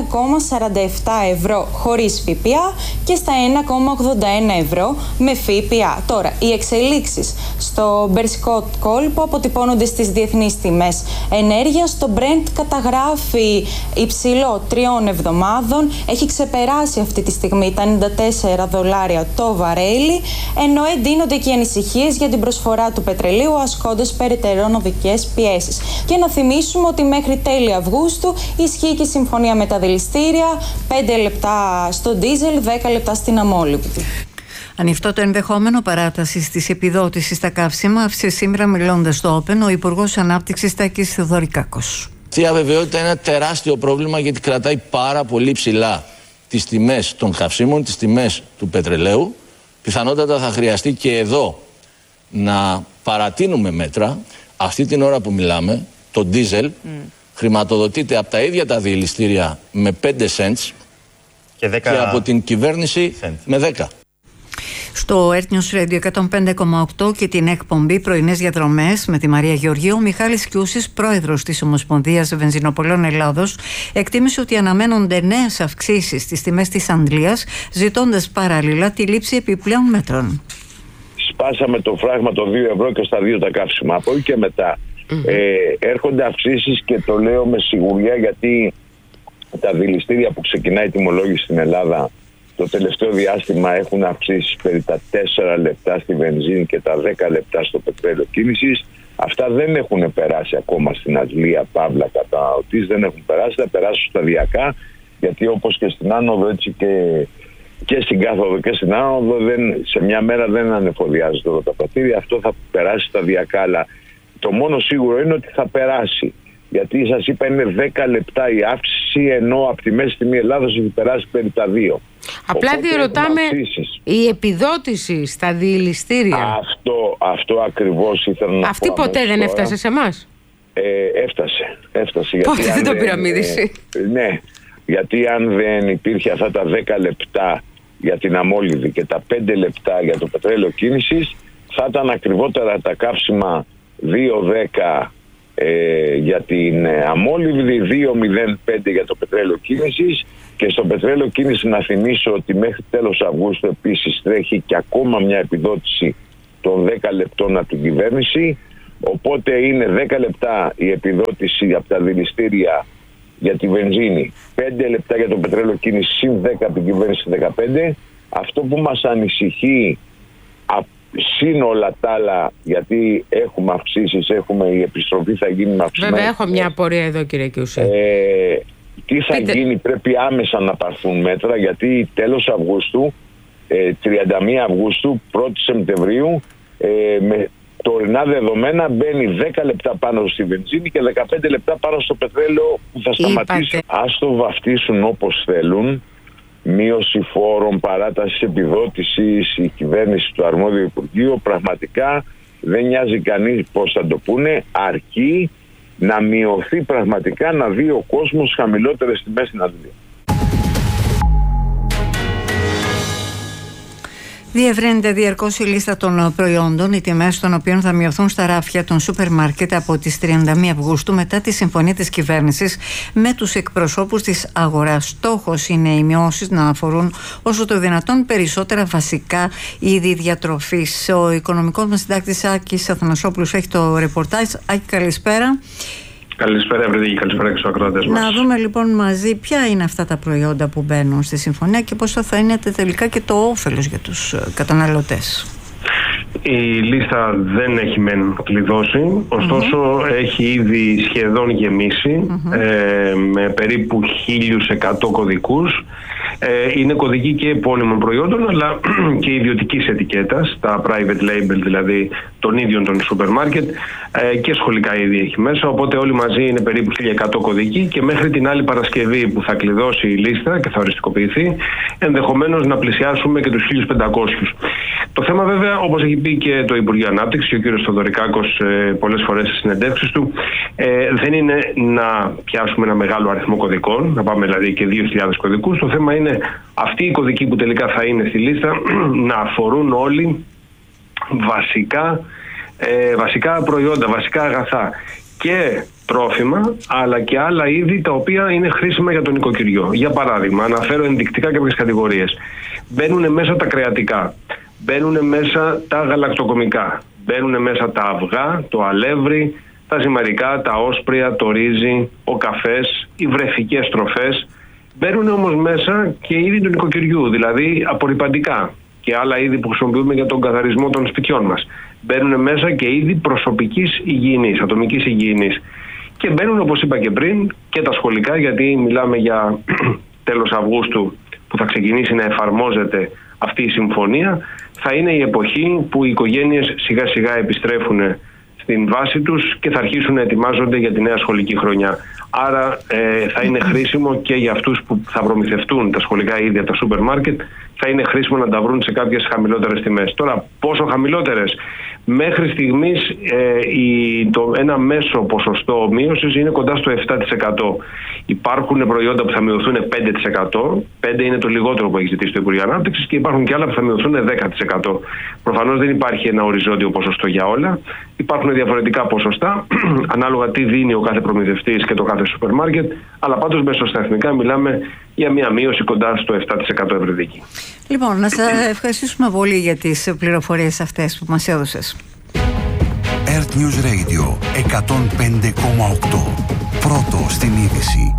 €1,47 χωρίς ΦΠΑ και στα €1,81 με ΦΠΑ. Τώρα, οι εξελίξεις στο Περσικό κόλπο αποτυπώνονται στις διεθνείς τιμές ενέργειας. Το Brent καταγράφει υψηλό 3 εβδομάδων, έχει ξεπεράσει αυτή τη στιγμή τα $94 το βαρέλι, ενώ εντείνονται και οι ανησυχίες για την προσφορά του πετρελαίου, ασκώντας περαιτέρω οδικές πιέσεις. Και να θυμίσουμε ότι μέχρι τέλη Αυγούστου ισχύει και η συμφωνία με τα δηληστήρια, 5 λεπτά στο ντίζελ, 10 λεπτά στην αμόλυβδη. Ανοιχτό το ενδεχόμενο παράταση τη επιδότηση στα καύσιμα, άφησε σήμερα μιλώντας στο Open ο Υπουργός Ανάπτυξης Τάκης Θεοδωρικάκος. Αυτή η αβεβαιότητα είναι ένα τεράστιο πρόβλημα, γιατί κρατάει πάρα πολύ ψηλά τις τιμές των καυσίμων, τις τιμές του πετρελαίου. Πιθανότατα θα χρειαστεί και εδώ να παρατείνουμε μέτρα. Αυτή την ώρα που μιλάμε, το ντίζελ χρηματοδοτείται από τα ίδια τα δηληστήρια με 5 cents και από την κυβέρνηση με 10. Στο Earth News Radio 105,8 και την εκπομπή Πρωινές Διαδρομές με τη Μαρία Γεωργίου, ο Μιχάλης Κιούσης, πρόεδρος της Ομοσπονδίας Βενζινοπολών Ελλάδος, εκτίμησε ότι αναμένονται νέες αυξήσεις στις τιμές της Αγγλίας, ζητώντας παράλληλα τη λήψη επιπλέον μέτρων. Σπάσαμε το φράγμα των €2 και στα 2 τα καύσιμα. Από εκεί και μετά έρχονται αυξήσεις, και το λέω με σιγουριά, γιατί τα δηληστήρια που ξεκινάει η τιμολόγηση στην Ελλάδα το τελευταίο διάστημα έχουν αυξήσει περί τα 4 λεπτά στη βενζίνη και τα 10 λεπτά στο πετρέλαιο κίνησης. Αυτά δεν έχουν περάσει ακόμα στην Αγγλία, παύλα καταναλωτής, δεν έχουν περάσει, θα περάσουν σταδιακά, γιατί όπως και στην άνοδο, έτσι και στην κάθοδο και στην άνοδο, σε μια μέρα δεν ανεφοδιάζεται όλα τα πρατήρια. Αυτό θα περάσει σταδιακά, αλλά το μόνο σίγουρο είναι ότι θα περάσει. Γιατί σας είπα είναι 10 λεπτά η αύξηση, ενώ από τη μέση τιμή Ελλάδος έχει περάσει περί τα 2. Απλά διερωτάμε η επιδότηση στα διελιστήρια. Αυτό ακριβώς ήθελα να πω. Αυτή ποτέ δεν έφτασε σε εμάς? Έφτασε. Πότε δεν το πυραμίδησε? Ναι, γιατί αν δεν υπήρχε αυτά τα 10 λεπτά για την αμόλυβδη και τα 5 λεπτά για το πετρέλαιο κίνησης, θα ήταν ακριβότερα τα καύσιμα 2,10 για την αμόλυβδη, 2,05 για το πετρέλαιο κίνησης. Και στο πετρέλαιο κίνηση να θυμίσω ότι μέχρι τέλος Αυγούστου επίσης τρέχει και ακόμα μια επιδότηση των 10 λεπτών από την κυβέρνηση. Οπότε είναι 10 λεπτά η επιδότηση από τα δηληστήρια για τη βενζίνη, 5 λεπτά για το πετρέλαιο κίνηση, συν 10 από την κυβέρνηση 15. Αυτό που μας ανησυχεί συν όλα τα άλλα, γιατί έχουμε αυξήσεις, η επιστροφή θα γίνει με αυξήσεις. Βέβαια έχω μια απορία εδώ, κύριε Κιούση. Τι θα γίνει, πρέπει άμεσα να πάρθουν μέτρα, γιατί τέλος Αυγούστου, 31 Αυγούστου, 1 Σεπτεμβρίου, με τωρινά δεδομένα μπαίνει 10 λεπτά πάνω στη βενζίνη και 15 λεπτά πάνω στο πετρέλαιο που θα σταματήσει. Ας το βαφτίσουν όπως θέλουν, μείωση φόρων, παράταση επιδότησης, η κυβέρνηση του αρμόδιου Υπουργείου, πραγματικά δεν νοιάζει κανείς πώς θα το πούνε, αρκεί να μειωθεί πραγματικά, να δει ο κόσμος χαμηλότερες τιμές στην Αγγλία. Διευρύνεται διαρκώς η λίστα των προϊόντων, οι τιμές των οποίων θα μειωθούν στα ράφια των σούπερ μάρκετ από τις 31 Αυγούστου μετά τη συμφωνία της κυβέρνησης με τους εκπροσώπους της αγοράς. Στόχος είναι οι μειώσεις να αφορούν όσο το δυνατόν περισσότερα βασικά είδη διατροφής. Ο οικονομικός μας συντάκτης Άκης Αθανασόπουλος έχει το ρεπορτάζ. Άκη, καλησπέρα. Καλησπέρα, Ευρυδίκη, καλησπέρα και στους ακροατές μας. Να δούμε λοιπόν μαζί ποια είναι αυτά τα προϊόντα που μπαίνουν στη συμφωνία και πώς θα είναι τελικά και το όφελος για τους καταναλωτές. Η λίστα δεν έχει μεν κλειδώσει, ωστόσο έχει ήδη σχεδόν γεμίσει με περίπου 1.100 κωδικούς. Είναι κωδικοί και επώνυμων προϊόντων αλλά και ιδιωτικής ετικέτας, τα private label δηλαδή των ίδιων των σούπερ μάρκετ και σχολικά είδη έχει μέσα, οπότε όλοι μαζί είναι περίπου 1.100 κωδικοί και μέχρι την άλλη Παρασκευή που θα κλειδώσει η λίστα και θα οριστικοποιηθεί ενδεχομένως να πλησιάσουμε και τους 1.500. Το θέμα βέβαια, όπως έχει πει και το Υπουργείο Ανάπτυξης και ο κ. Θοδωρικάκος πολλές φορές στις συνεντεύξεις του, δεν είναι να πιάσουμε ένα μεγάλο αριθμό κωδικών, να πάμε δηλαδή και 2.000 κωδικούς. Το θέμα είναι αυτοί οι κωδικοί που τελικά θα είναι στη λίστα να αφορούν όλοι βασικά προϊόντα, βασικά αγαθά και τρόφιμα, αλλά και άλλα είδη τα οποία είναι χρήσιμα για τον νοικοκυριό. Για παράδειγμα, αναφέρω ενδεικτικά κάποιες κατηγορίες. Μπαίνουν μέσα τα κρεατικά, μπαίνουν μέσα τα γαλακτοκομικά, μπαίνουν μέσα τα αυγά, το αλεύρι, τα ζυμαρικά, τα όσπρια, το ρύζι, ο καφές, οι βρεφικές τροφές. Μπαίνουν όμως μέσα και είδη του νοικοκυριού, δηλαδή απορρυπαντικά και άλλα είδη που χρησιμοποιούμε για τον καθαρισμό των σπιτιών μας. Μπαίνουν μέσα και είδη προσωπικής υγιεινής, ατομικής υγιεινής. Και μπαίνουν, όπως είπα και πριν, και τα σχολικά, γιατί μιλάμε για τέλος Αυγούστου που θα ξεκινήσει να εφαρμόζεται αυτή η συμφωνία. Θα είναι η εποχή που οι οικογένειες σιγά σιγά επιστρέφουν στην βάση τους και θα αρχίσουν να ετοιμάζονται για τη νέα σχολική χρονιά. Άρα θα είναι χρήσιμο και για αυτούς που θα προμηθευτούν τα σχολικά είδη από τα σούπερ μάρκετ, θα είναι χρήσιμο να τα βρουν σε κάποιες χαμηλότερες τιμές. Τώρα, πόσο χαμηλότερες? Μέχρι στιγμής ένα μέσο ποσοστό μείωσης είναι κοντά στο 7%. Υπάρχουν προϊόντα που θα μειωθούν 5%. 5% είναι το λιγότερο που έχει ζητήσει το Υπουργείο Ανάπτυξης και υπάρχουν και άλλα που θα μειωθούν 10%. Προφανώς δεν υπάρχει ένα οριζόντιο ποσοστό για όλα. Υπάρχουν διαφορετικά ποσοστά, ανάλογα τι δίνει ο κάθε προμηθευτής και το κάθε σούπερ μάρκετ, αλλά πάντως μέσα στα εθνικά μιλάμε για μια μείωση κοντά στο 7% Ευρυδίκη. Λοιπόν, να σας ευχαριστήσουμε πολύ για τις πληροφορίες αυτές που μας έδωσες. Earth News Radio 105,8. Πρώτο στην είδηση.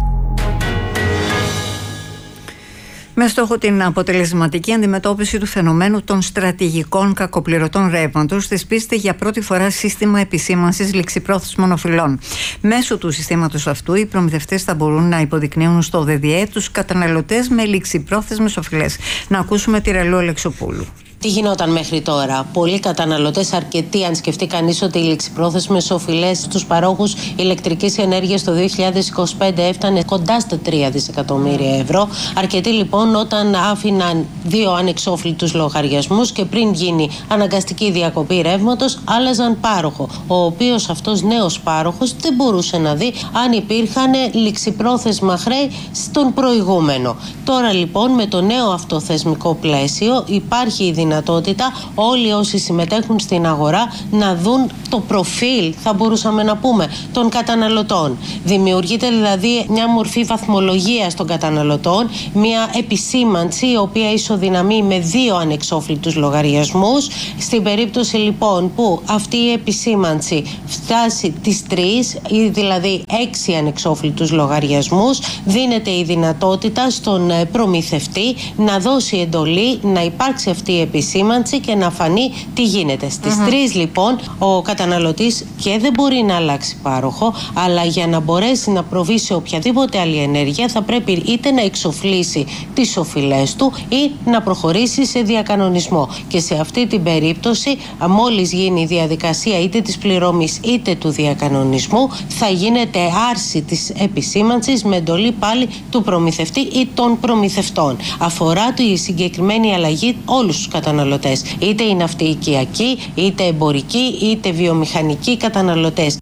Με στόχο την αποτελεσματική αντιμετώπιση του φαινομένου των στρατηγικών κακοπληρωτών ρεύματος, θεσπίζεται για πρώτη φορά σύστημα επισήμανσης ληξιπρόθεσμων οφειλών. Μέσω του συστήματος αυτού, οι προμηθευτές θα μπορούν να υποδεικνύουν στο ΔΔΕ τους καταναλωτές με ληξιπρόθεσμες οφειλές. Να ακούσουμε τη Ρελού Αλεξοπούλου. Τι γινόταν μέχρι τώρα? Πολλοί καταναλωτές, αρκετοί, αν σκεφτεί κανείς ότι οι ληξιπρόθεσμες οφειλές στους παρόχους ηλεκτρικής ενέργειας το 2025 έφτανε κοντά στα 3 δισεκατομμύρια ευρώ. Αρκετοί λοιπόν όταν άφηναν 2 ανεξόφλητους λογαριασμούς και πριν γίνει αναγκαστική διακοπή ρεύματος, άλλαζαν πάροχο. Ο οποίος αυτός νέος πάροχος δεν μπορούσε να δει αν υπήρχαν ληξιπρόθεσμα χρέη στον προηγούμενο. Τώρα λοιπόν με το νέο αυτό θεσμικό πλαίσιο υπάρχει η δυνατότητα όλοι όσοι συμμετέχουν στην αγορά να δουν το προφίλ, θα μπορούσαμε να πούμε, των καταναλωτών. Δημιουργείται δηλαδή μια μορφή βαθμολογίας των καταναλωτών, μια επισήμανση η οποία ισοδυναμεί με 2 ανεξόφλητους λογαριασμούς. Στην περίπτωση λοιπόν που αυτή η επισήμανση φτάσει τις 3 ή δηλαδή 6 ανεξόφλητους λογαριασμούς, δίνεται η δυνατότητα στον προμηθευτή να δώσει εντολή να υπάρξει αυτή η επισήμανση και να φανεί τι γίνεται. Στις 3 λοιπόν ο καταναλωτής και δεν μπορεί να αλλάξει πάροχο, αλλά για να μπορέσει να προβεί σε οποιαδήποτε άλλη ενέργεια θα πρέπει είτε να εξοφλήσει τις οφειλές του ή να προχωρήσει σε διακανονισμό. Και σε αυτή την περίπτωση, μόλις γίνει η διαδικασία είτε της πληρωμής είτε του διακανονισμού, θα γίνεται άρση της επισήμανσης με εντολή πάλι του προμηθευτή ή των προμηθευτών. Αφορά τη συγκεκριμένη αλλαγή όλους τους καταναλωτές, είτε είναι αυτοί οικιακοί, είτε εμπορικοί, είτε βιομηχανικοί καταναλωτές.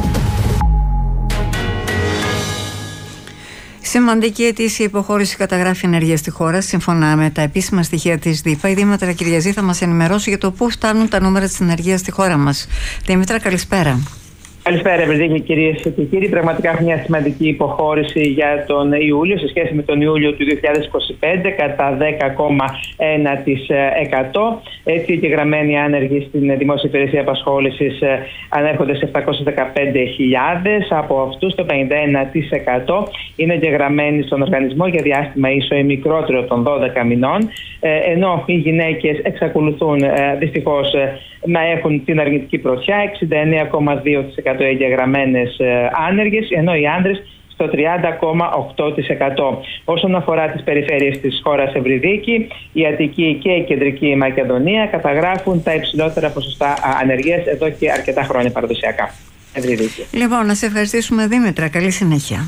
Σημαντική ετήσια υποχώρηση καταγράφει ενέργεια στη χώρα, σύμφωνα με τα επίσημα στοιχεία της ΔΥΠΑ. Η Δήμητρα Κυριαζή θα μας ενημερώσει για το πού φτάνουν τα νούμερα της ενέργειας στη χώρα μας. Δήμητρα, καλησπέρα. Καλησπέρα, Ευρωδίκη, κυρίες και κύριοι. Πραγματικά έχουμε μια σημαντική υποχώρηση για τον Ιούλιο σε σχέση με τον Ιούλιο του 2025 κατά 10,1%. Έτσι, οι εγγεγραμμένοι άνεργοι στην Δημόσια Υπηρεσία Απασχόλησης ανέρχονται σε 715.000. Από αυτούς το 51% είναι εγγεγραμμένοι στον οργανισμό για διάστημα ίσο ή μικρότερο των 12 μηνών. Ενώ οι γυναίκες εξακολουθούν δυστυχώς να έχουν την αρνητική πρωτιά, 69,2% εγγεγραμμένες άνεργες, ενώ οι άντρες στο 30,8%. Όσον αφορά τις περιφέρειες της χώρας, Ευρυδίκη, η Αττική και η Κεντρική Μακεδονία καταγράφουν τα υψηλότερα ποσοστά ανεργίας εδώ και αρκετά χρόνια παραδοσιακά. Ευρυδίκη. Λοιπόν, να σε ευχαριστήσουμε, Δήμητρα. Καλή συνέχεια.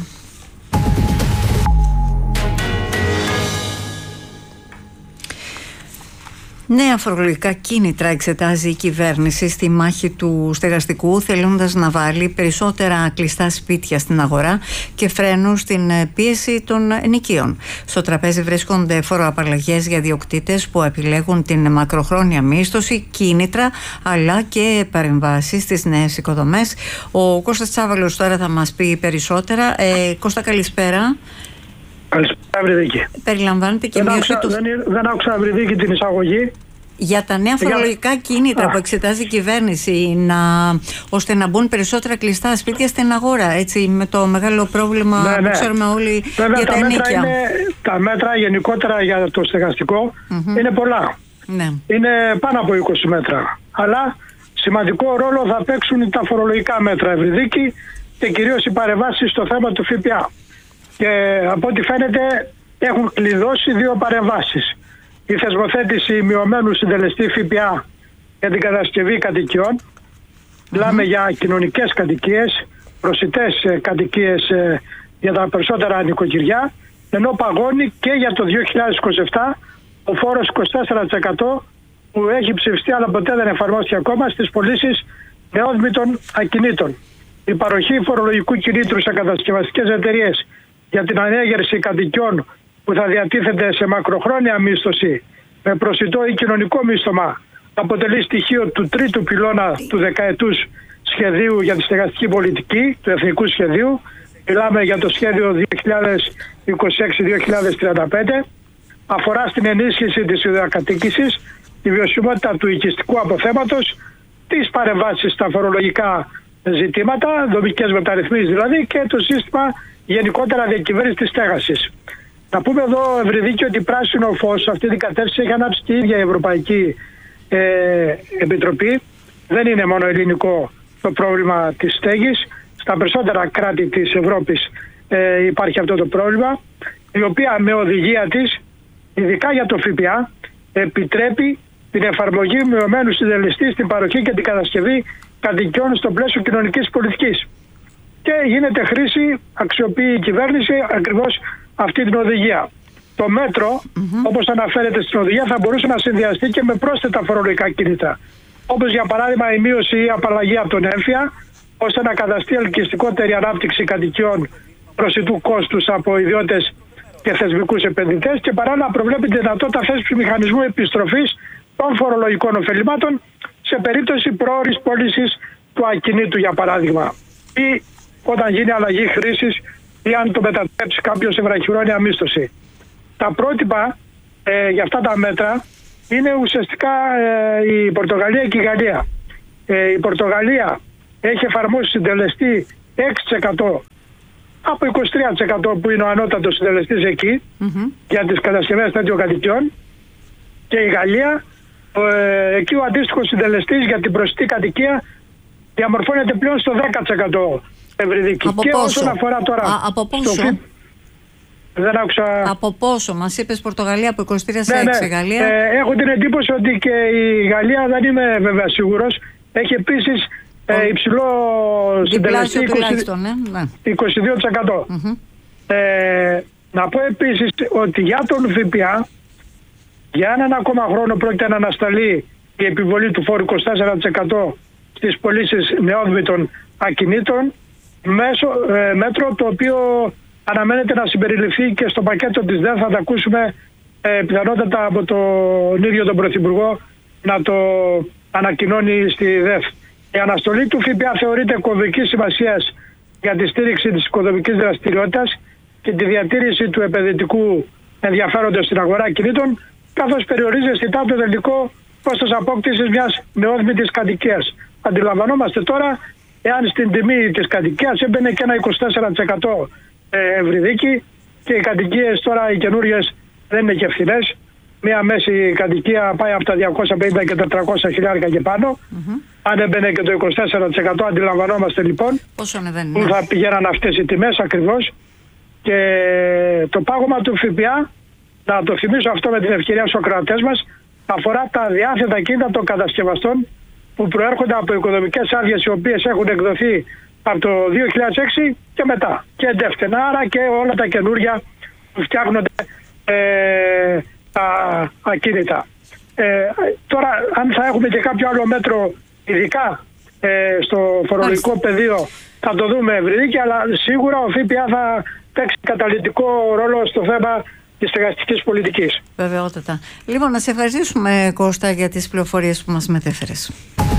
Νέα φορολογικά κίνητρα εξετάζει η κυβέρνηση στη μάχη του στεγαστικού, θελώντας να βάλει περισσότερα κλειστά σπίτια στην αγορά και φρένου στην πίεση των ενοικίων. Στο τραπέζι βρίσκονται φοροαπαλλαγές για ιδιοκτήτες που επιλέγουν την μακροχρόνια μίσθωση, κίνητρα αλλά και παρεμβάσεις στις νέες οικοδομές. Ο Κώστας Τσάβαλος τώρα θα μας πει περισσότερα. Κώστα, καλησπέρα. Καλησπέρα, Ευρυδίκη. Περιλαμβάνεται και μείωση του... Δεν άκουσα, Ευρυδίκη, την εισαγωγή. Για τα νέα φορολογικά κίνητρα που εξετάζει η κυβέρνηση, ώστε να μπουν περισσότερα κλειστά σπίτια στην αγορά, έτσι, με το μεγάλο πρόβλημα που ξέρουμε όλοι. Βέβαια, για τα ενίκια. Τα μέτρα γενικότερα για το στεγαστικό είναι πολλά. Ναι. Είναι πάνω από 20 μέτρα. Αλλά σημαντικό ρόλο θα παίξουν τα φορολογικά μέτρα, Ευρυδίκη, και κυρίως οι παρεμβάσεις στο θέμα του ΦΠΑ. Και από ό,τι φαίνεται έχουν κλειδώσει 2 παρεμβάσεις. Η θεσμοθέτηση μειωμένου συντελεστή ΦΠΑ για την κατασκευή κατοικιών. Μιλάμε για κοινωνικές κατοικίες, προσιτές κατοικίες για τα περισσότερα νοικοκυριά, ενώ παγώνει και για το 2027 ο φόρος 24% που έχει ψηφιστεί αλλά ποτέ δεν εφαρμόστηκε ακόμα στις πωλήσεις νεόδμητων ακινήτων. Η παροχή φορολογικού κινήτρου σε κατασκευαστικές εταιρείες για την ανέγερση κατοικιών που θα διατίθεται σε μακροχρόνια μίσθωση με προσιτό ή κοινωνικό μίσθωμα αποτελεί στοιχείο του τρίτου πυλώνα του δεκαετούς σχεδίου για τη στεγαστική πολιτική, του εθνικού σχεδίου. Μιλάμε για το σχέδιο 2026-2035. Αφορά στην ενίσχυση της ιδιοκατοίκησης, τη βιωσιμότητα του οικιστικού αποθέματος, τις παρεμβάσεις στα φορολογικά ζητήματα, δομικές μεταρρυθμίσεις δηλαδή, και το σύστημα γενικότερα διακυβέρνηση της στέγασης. Να πούμε εδώ, Ευρυδίκη, ότι πράσινο φως σε αυτή την κατεύθυνση έχει ανάψει και η ίδια η Ευρωπαϊκή Επιτροπή. Δεν είναι μόνο ελληνικό το πρόβλημα της στέγης. Στα περισσότερα κράτη της Ευρώπης υπάρχει αυτό το πρόβλημα, η οποία με οδηγία της, ειδικά για το ΦΠΑ, επιτρέπει την εφαρμογή μειωμένου συντελεστή στην παροχή και την κατασκευή κατοικιών στο πλαίσιο κοινωνικής πολιτικής. Και γίνεται χρήση, αξιοποιεί η κυβέρνηση ακριβώς αυτή την οδηγία. Το μέτρο, όπως αναφέρεται στην οδηγία, θα μπορούσε να συνδυαστεί και με πρόσθετα φορολογικά κίνητρα. Όπως για παράδειγμα η μείωση ή απαλλαγή από τον έμφυα, ώστε να καταστεί ελκυστικότερη ανάπτυξη κατοικιών προσιτού κόστους από ιδιώτες και θεσμικούς επενδυτές, και παράλληλα προβλέπει τη δυνατότητα θέσπισης μηχανισμού επιστροφής των φορολογικών ωφελημάτων σε περίπτωση πρόωρης πώλησης του ακινήτου, για παράδειγμα, ή όταν γίνει αλλαγή χρήσης ή αν το μετατρέψει κάποιος σε βραχυχρόνια μίσθωση. Τα πρότυπα για αυτά τα μέτρα είναι ουσιαστικά η Πορτογαλία και η Γαλλία. Η Πορτογαλία έχει εφαρμόσει συντελεστή 6% από 23% που είναι ο ανώτατος συντελεστής εκεί για τις κατασκευές τέτοιων κατοικιών, και η Γαλλία εκεί ο αντίστοιχος συντελεστής για την προσιτή κατοικία διαμορφώνεται πλέον στο 10% Ευρυδίκη. Από και πόσο? όσον αφορά τώρα από πόσο? Δεν άκουσα. Από πόσο? Μας είπες Πορτογαλία από 23 σε 6, Γαλλία. Έχω την εντύπωση ότι και η Γαλλία, δεν είμαι βέβαια σίγουρος, έχει επίσης υψηλό συντελεστή 22%. Να πω επίσης ότι για τον ΦΠΑ για έναν ακόμα χρόνο πρόκειται να ανασταλεί η επιβολή του φόρου 24% στις πωλήσεις νεόδμητων ακινήτων, μέτρο το οποίο αναμένεται να συμπεριληφθεί και στο πακέτο της ΔΕΘ. Θα τα ακούσουμε πιθανότατα από τον ίδιο τον Πρωθυπουργό να το ανακοινώνει στη ΔΕΘ. Η αναστολή του ΦΠΑ θεωρείται κομβικής σημασίας για τη στήριξη της οικοδομικής δραστηριότητας και τη διατήρηση του επενδυτικού ενδιαφέροντος στην αγορά κινήτων, καθώς περιορίζει αισθητά το τελικό κόστος απόκτησης μιας νεόδμητης κατοικίας. Αντιλαμβανόμαστε τώρα, εάν στην τιμή της κατοικίας έμπαινε και ένα 24% Ευρυδίκη, και οι κατοικίες τώρα οι καινούριες δεν είναι και φθηνές. Μία μέση κατοικία πάει από τα 250 και 400 χιλιάρικα και πάνω. Αν έμπαινε και το 24%, αντιλαμβανόμαστε λοιπόν που θα πηγαίναν αυτές οι τιμές ακριβώς. Και το πάγωμα του ΦΠΑ, να το θυμίσω αυτό με την ευκαιρία στους ακροατές μας, αφορά τα διάθετα κίνητα των κατασκευαστών που προέρχονται από οικοδομικές άδειες οι οποίες έχουν εκδοθεί από το 2006 και μετά, και εντεύθυνα, άρα και όλα τα καινούργια που φτιάχνονται τα ακίνητα. Τώρα αν θα έχουμε και κάποιο άλλο μέτρο ειδικά στο φορολογικό πεδίο θα το δούμε Ευρυδίκη, αλλά σίγουρα ο ΦΠΑ θα παίξει καταλυτικό ρόλο στο θέμα της στεγαστικής πολιτικής. Βεβαιότατα. Λοιπόν, να σε ευχαριστήσουμε Κώστα για τις πληροφορίες που μας μετέφερες.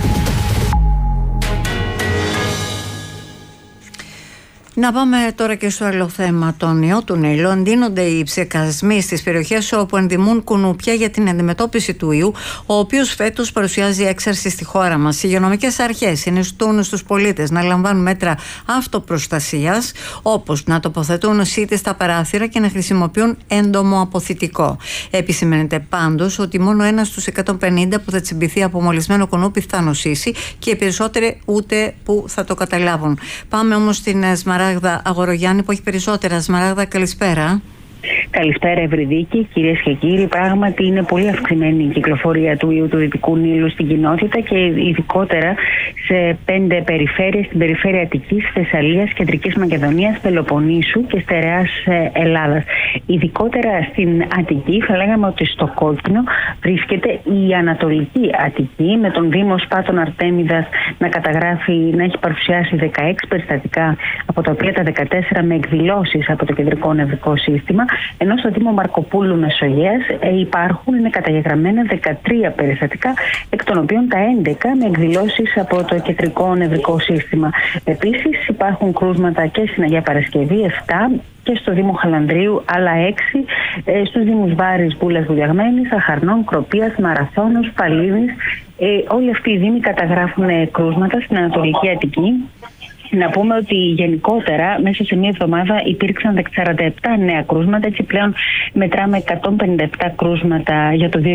Να πάμε τώρα και στο άλλο θέμα. Τον ιό του Νείλου εντείνονται οι ψεκασμοί στις περιοχές όπου ενδημούν κουνούπια για την αντιμετώπιση του ιού, ο οποίος φέτος παρουσιάζει έξαρση στη χώρα μας. Οι υγειονομικές αρχές συνιστούν στους πολίτες να λαμβάνουν μέτρα αυτοπροστασίας, όπως να τοποθετούν σίτες στα παράθυρα και να χρησιμοποιούν έντομο αποθητικό. Επισημαίνεται πάντως ότι μόνο ένας στους 150 που θα τσιμπηθεί από μολυσμένο κουνούπι θα νοσήσει, και οι περισσότεροι ούτε που θα το καταλάβουν. Πάμε όμως στην Σμαράγδα Αγορογιάννη που έχει περισσότερα. Σμαράγδα, καλησπέρα. Καλησπέρα Ευρυδίκη, κυρίες και κύριοι. Πράγματι είναι πολύ αυξημένη η κυκλοφορία του ιού του Δυτικού Νείλου στην κοινότητα και ειδικότερα σε 5 περιφέρειες, στην περιφέρεια Αττικής, Θεσσαλίας, Κεντρικής Μακεδονίας, Πελοποννήσου και Στερεάς Ελλάδας. Ειδικότερα στην Αττική θα λέγαμε ότι στο κόκκινο βρίσκεται η Ανατολική Αττική, με τον Δήμο Σπάτων Αρτέμιδας να καταγράφει, να έχει παρουσιάσει 16 περιστατικά, από τα οποία τα 14 με εκδηλώσεις από το Κεντρικό Νευρικό Σύστημα, ενώ στο Δήμο Μαρκοπούλου Μεσογείας είναι καταγεγραμμένα 13 περιστατικά, εκ των οποίων τα 11 με εκδηλώσεις από το Κεντρικό Νευρικό Σύστημα. Επίσης υπάρχουν κρούσματα και στην Αγία Παρασκευή 7, και στο Δήμο Χαλανδρίου άλλα 6, στους Δήμους Βάρης, Βούλας, Βουλιαγμένης, Αχαρνών, Κροπίας, Μαραθώνος, Παλίδης. Όλοι αυτοί οι δήμοι καταγράφουν κρούσματα στην Ανατολική Αττική. Να πούμε ότι γενικότερα μέσα σε μία εβδομάδα υπήρξαν 47 νέα κρούσματα, έτσι πλέον μετράμε 157 κρούσματα για το 2026.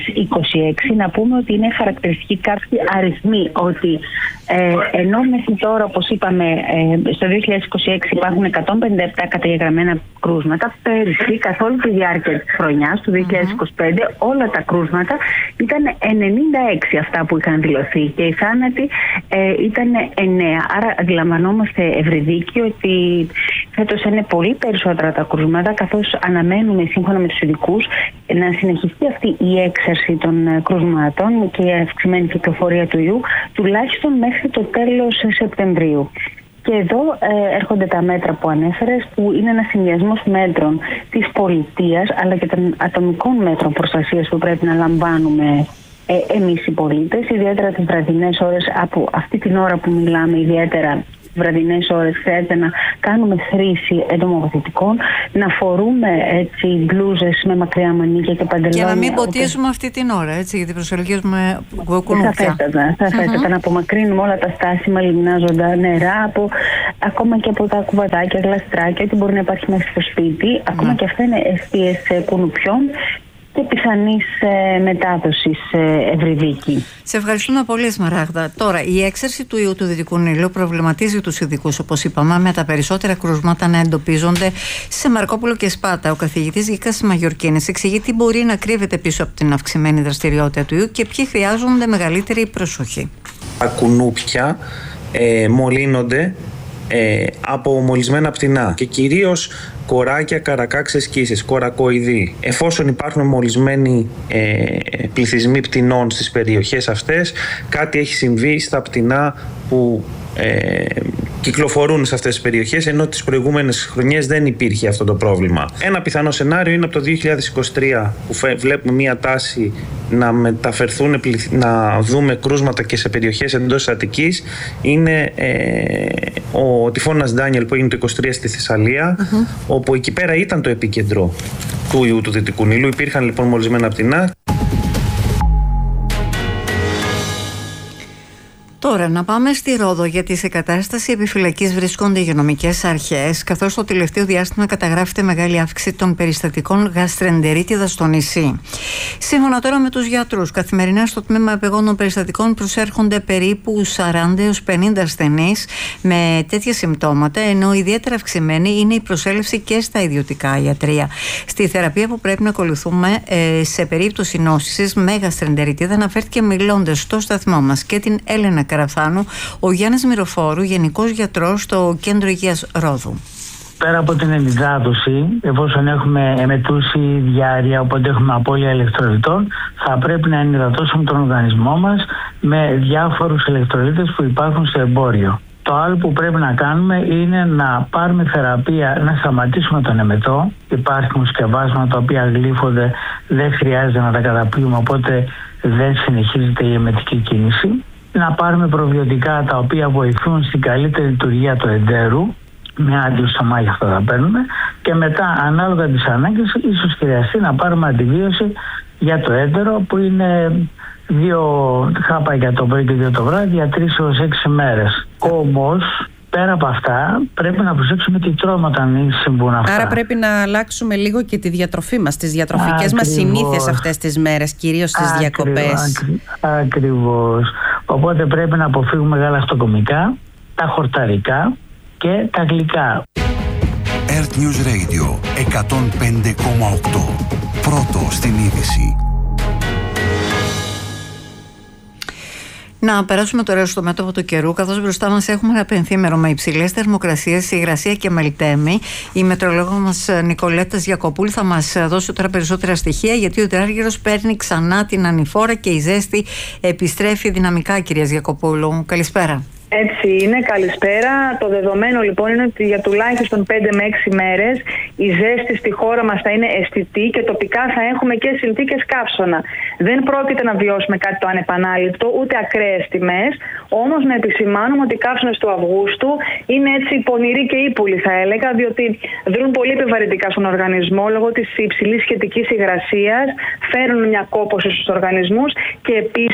Να πούμε ότι είναι χαρακτηριστικοί κάποιοι αριθμοί, ότι ενώ μέχρι τώρα, όπως είπαμε, στο 2026 υπάρχουν 157 καταγεγραμμένα κρούσματα, πέρυσι καθ' όλη τη διάρκεια της χρονιάς του 2025 όλα τα κρούσματα ήταν 96 αυτά που είχαν δηλωθεί και οι θάνατοι ήταν 9. Άρα αντιλαμβανόμαστε, Ευρυδίκη, ότι φέτος είναι πολύ περισσότερα τα κρούσματα, καθώς αναμένουμε σύμφωνα με τους ειδικούς να συνεχιστεί αυτή η έξαρση των κρούσματων και η αυξημένη κυκλοφορία του ιού τουλάχιστον μέχρι το τέλος Σεπτεμβρίου. Και εδώ έρχονται τα μέτρα που ανέφερες, που είναι ένας συνδυασμός μέτρων της πολιτείας αλλά και των ατομικών μέτρων προστασίας που πρέπει να λαμβάνουμε εμείς οι πολίτες, ιδιαίτερα τις βραδινές ώρες. Από αυτή την ώρα που μιλάμε, ιδιαίτερα βραδινές ώρες, χρειάζεται να κάνουμε χρήση εντομοβαθητικών, να φορούμε έτσι μπλούζες με μακριά μανίκια και παντελόνια. Και να μην ποτίζουμε αυτή την ώρα, έτσι, γιατί προσελκύουμε κουνούπια. Σαφέστατα, να απομακρύνουμε όλα τα στάσιμα λιμνάζοντα νερά, ακόμα και από τα κουβαδάκια, γλαστράκια, ότι μπορεί να υπάρχει μέσα στο σπίτι. Ακόμα και αυτά είναι αιστείες κουνουπιών και πιθανής μετάδοσης, Ευρυδίκη. Σε ευχαριστούμε πολύ, Σμαράγδα. Τώρα, η έξαρση του ιού του Δυτικού Νείλου προβληματίζει τους ειδικούς, όπως είπαμε, με τα περισσότερα κρούσματα να εντοπίζονται σε Μαρκόπουλο και Σπάτα. Ο καθηγητής Γίκας Μαγιορκίνης εξηγεί τι μπορεί να κρύβεται πίσω από την αυξημένη δραστηριότητα του ιού και ποιοι χρειάζονται μεγαλύτερη προσοχή. Τα κουνούπια μολύνονται από μολυσμένα πτηνά και κυρίως κοράκια, καρακάξες, κύσες, κορακοειδή. Εφόσον υπάρχουν μολυσμένοι πληθυσμοί πτηνών στις περιοχές αυτές, κάτι έχει συμβεί στα πτηνά που κυκλοφορούν σε αυτές τις περιοχές, ενώ τις προηγούμενες χρονιές δεν υπήρχε αυτό το πρόβλημα. Ένα πιθανό σενάριο είναι από το 2023 που βλέπουμε μία τάση να μεταφερθούν, να δούμε κρούσματα και σε περιοχές εντός της Αττικής. Είναι ο τυφώνας Ντάνιελ που έγινε το 2023 στη Θεσσαλία, όπου εκεί πέρα ήταν το επίκεντρο του ιού του Δυτικού Νείλου. Υπήρχαν λοιπόν μολυσμένα πτηνά. Τώρα να πάμε στη Ρόδο, γιατί σε κατάσταση επιφυλακής βρίσκονται οι υγειονομικές αρχές, καθώς το τελευταίο διάστημα καταγράφεται μεγάλη αύξηση των περιστατικών γαστρεντερίτιδας στο νησί. Σύμφωνα τώρα με τους γιατρούς, καθημερινά στο τμήμα επεγόντων περιστατικών προσέρχονται περίπου 40 έως 50 ασθενείς με τέτοια συμπτώματα, ενώ ιδιαίτερα αυξημένη είναι η προσέλευση και στα ιδιωτικά ιατρεία. Στη θεραπεία που πρέπει να ακολουθούμε σε περίπτωση νόσησης με γαστρεντερίτιδα, αναφέρθηκε μιλώντας στο σταθμό μας και την Έλενα Καραφθάνου, ο Γιάννης Μυροφόρου, Γενικός Γιατρός στο Κέντρο Υγείας Ρόδου. Πέρα από την ενυδάτωση, εφόσον έχουμε εμετούση διάρρεια, οπότε έχουμε απώλεια ηλεκτρολιτών, θα πρέπει να ενυδατώσουμε τον οργανισμό μας με διάφορους ηλεκτρολίτες που υπάρχουν στο εμπόριο. Το άλλο που πρέπει να κάνουμε είναι να πάρουμε θεραπεία, να σταματήσουμε τον εμετό. Υπάρχουν σκευάσματα τα οποία γλύφονται, δεν χρειάζεται να τα καταπίουμε, οπότε δεν συνεχίζεται η εμετική κίνηση. Να πάρουμε προβιωτικά τα οποία βοηθούν στην καλύτερη λειτουργία του εντέρου, με αντιοστομάχια αυτά θα παίρνουμε, και μετά ανάλογα τις ανάγκες ίσως χρειαστεί να πάρουμε αντιβίωση για το έντερο, που είναι 2 χάπαγια το πρωί και 2 το βράδυ για 3 έως 6 μέρες. Όμως πέρα από αυτά πρέπει να προσέξουμε τι τρώμε όταν συμβούν αυτά. Άρα πρέπει να αλλάξουμε λίγο και τη διατροφή μας, τις διατροφικές μας συνήθειες αυτές τις μέρες, κυρίως στις διακοπές. Ακριβώς. Οπότε πρέπει να αποφύγουμε γαλακτοκομικά, τα χορταρικά και τα γλυκά. Earth News Radio 105,8. Πρώτο στην είδηση. Να περάσουμε τώρα στο μέτωπο του καιρού, καθώς μπροστά μας έχουμε ένα πενθήμερο με υψηλές θερμοκρασίες, υγρασία και μελτέμι. Η μετρολόγο μας Νικολέτας Γιακοπούλη θα μας δώσει τώρα περισσότερα στοιχεία, γιατί ο τετράργυρος παίρνει ξανά την ανηφόρα και η ζέστη επιστρέφει δυναμικά, κυρία Γιακοπούλου. Καλησπέρα. Έτσι είναι, καλησπέρα. Το δεδομένο λοιπόν είναι ότι για τουλάχιστον 5 με 6 μέρες η ζέστη στη χώρα μας θα είναι αισθητή και τοπικά θα έχουμε και συνθήκες καύσωνα. Δεν πρόκειται να βιώσουμε κάτι το ανεπανάληπτο, ούτε ακραίες τιμές, όμως να επισημάνουμε ότι οι καύσωνες του Αυγούστου είναι έτσι πονηροί και ύπουλοι, θα έλεγα, διότι δρούν πολύ επιβαρυντικά στον οργανισμό λόγω της υψηλής σχετικής υγρασίας, φέρνουν μια κόπωση στους οργανισμούς και επίσης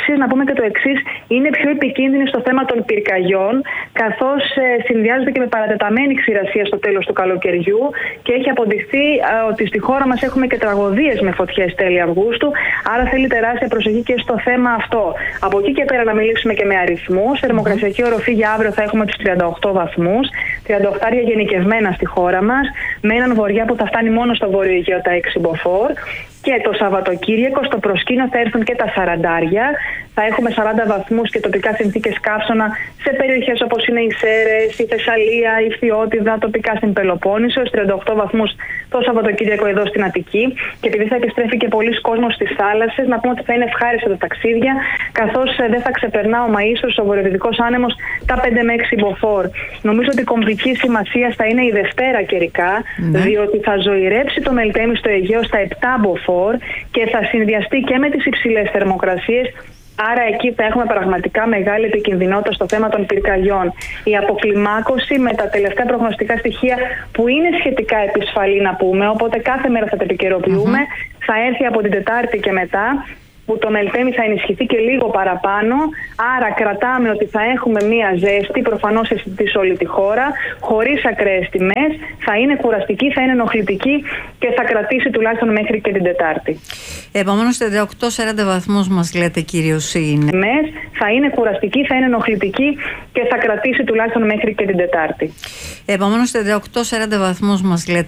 Επίσης, να πούμε και το εξής, είναι πιο επικίνδυνη στο θέμα των πυρκαγιών, καθώς συνδυάζεται και με παρατεταμένη ξηρασία στο τέλος του καλοκαιριού και έχει αποδειχθεί ότι στη χώρα μας έχουμε και τραγωδίες με φωτιές τέλη Αυγούστου, άρα θέλει τεράστια προσοχή και στο θέμα αυτό. Από εκεί και πέρα να μιλήσουμε και με αριθμούς. Θερμοκρασιακή οροφή για αύριο θα έχουμε τους 38 βαθμούς, 38 γενικευμένα στη χώρα μας, με έναν βορειά που θα φτάνει μόνο στο Βόρειο Αιγαίο τα 6 μποφόρ. Και το Σαββατοκύριακο στο προσκήνιο θα έρθουν και τα 40. Θα έχουμε 40 βαθμούς και τοπικά συνθήκες καύσωνα σε περιοχές όπως είναι οι Σέρρες, η Θεσσαλία, η Φθιώτιδα, τοπικά στην Πελοπόννησο, 38 βαθμούς το Σαββατοκύριακο εδώ στην Αττική. Και επειδή θα επιστρέφει και πολλοί κόσμος στις θάλασσες, να πούμε ότι θα είναι ευχάριστα τα ταξίδια, καθώς δεν θα ξεπερνά ο Μαΐσος, ο βορειοδυτικός άνεμος, τα 5 με 6 μποφόρ. Νομίζω ότι κομβική σημασία θα είναι η Δευτέρα καιρικά, διότι θα ζωηρέψει το Μελτέμι στο Αιγαίο στα 7 μποφόρ και θα συνδυαστεί και με τις υψηλές θερμοκρασίες. Άρα εκεί θα έχουμε πραγματικά μεγάλη επικινδυνότητα στο θέμα των πυρκαγιών. Η αποκλιμάκωση με τα τελευταία προγνωστικά στοιχεία που είναι σχετικά επισφαλή να πούμε, οπότε κάθε μέρα θα τα επικαιροποιούμε, θα έρθει από την Τετάρτη και μετά, που το Μελτέμι θα ενισχυθεί και λίγο παραπάνω, άρα κρατάμε ότι θα έχουμε μία ζέστη, προφανώς αισθητή σε όλη τη χώρα, χωρίς ακραίες τιμές, θα είναι κουραστική, θα είναι ενοχλητική και θα κρατήσει τουλάχιστον μέχρι και την Τετάρτη. Επομένως 38-40 βαθμούς μας λέτε κυρίως είναι. Θα είναι κουραστική, θα είναι ενοχλητική και θα κρατήσει τουλάχιστον μέχρι και την Τετάρτη. Επομένως 38-40 βαθμούς μας λέτε.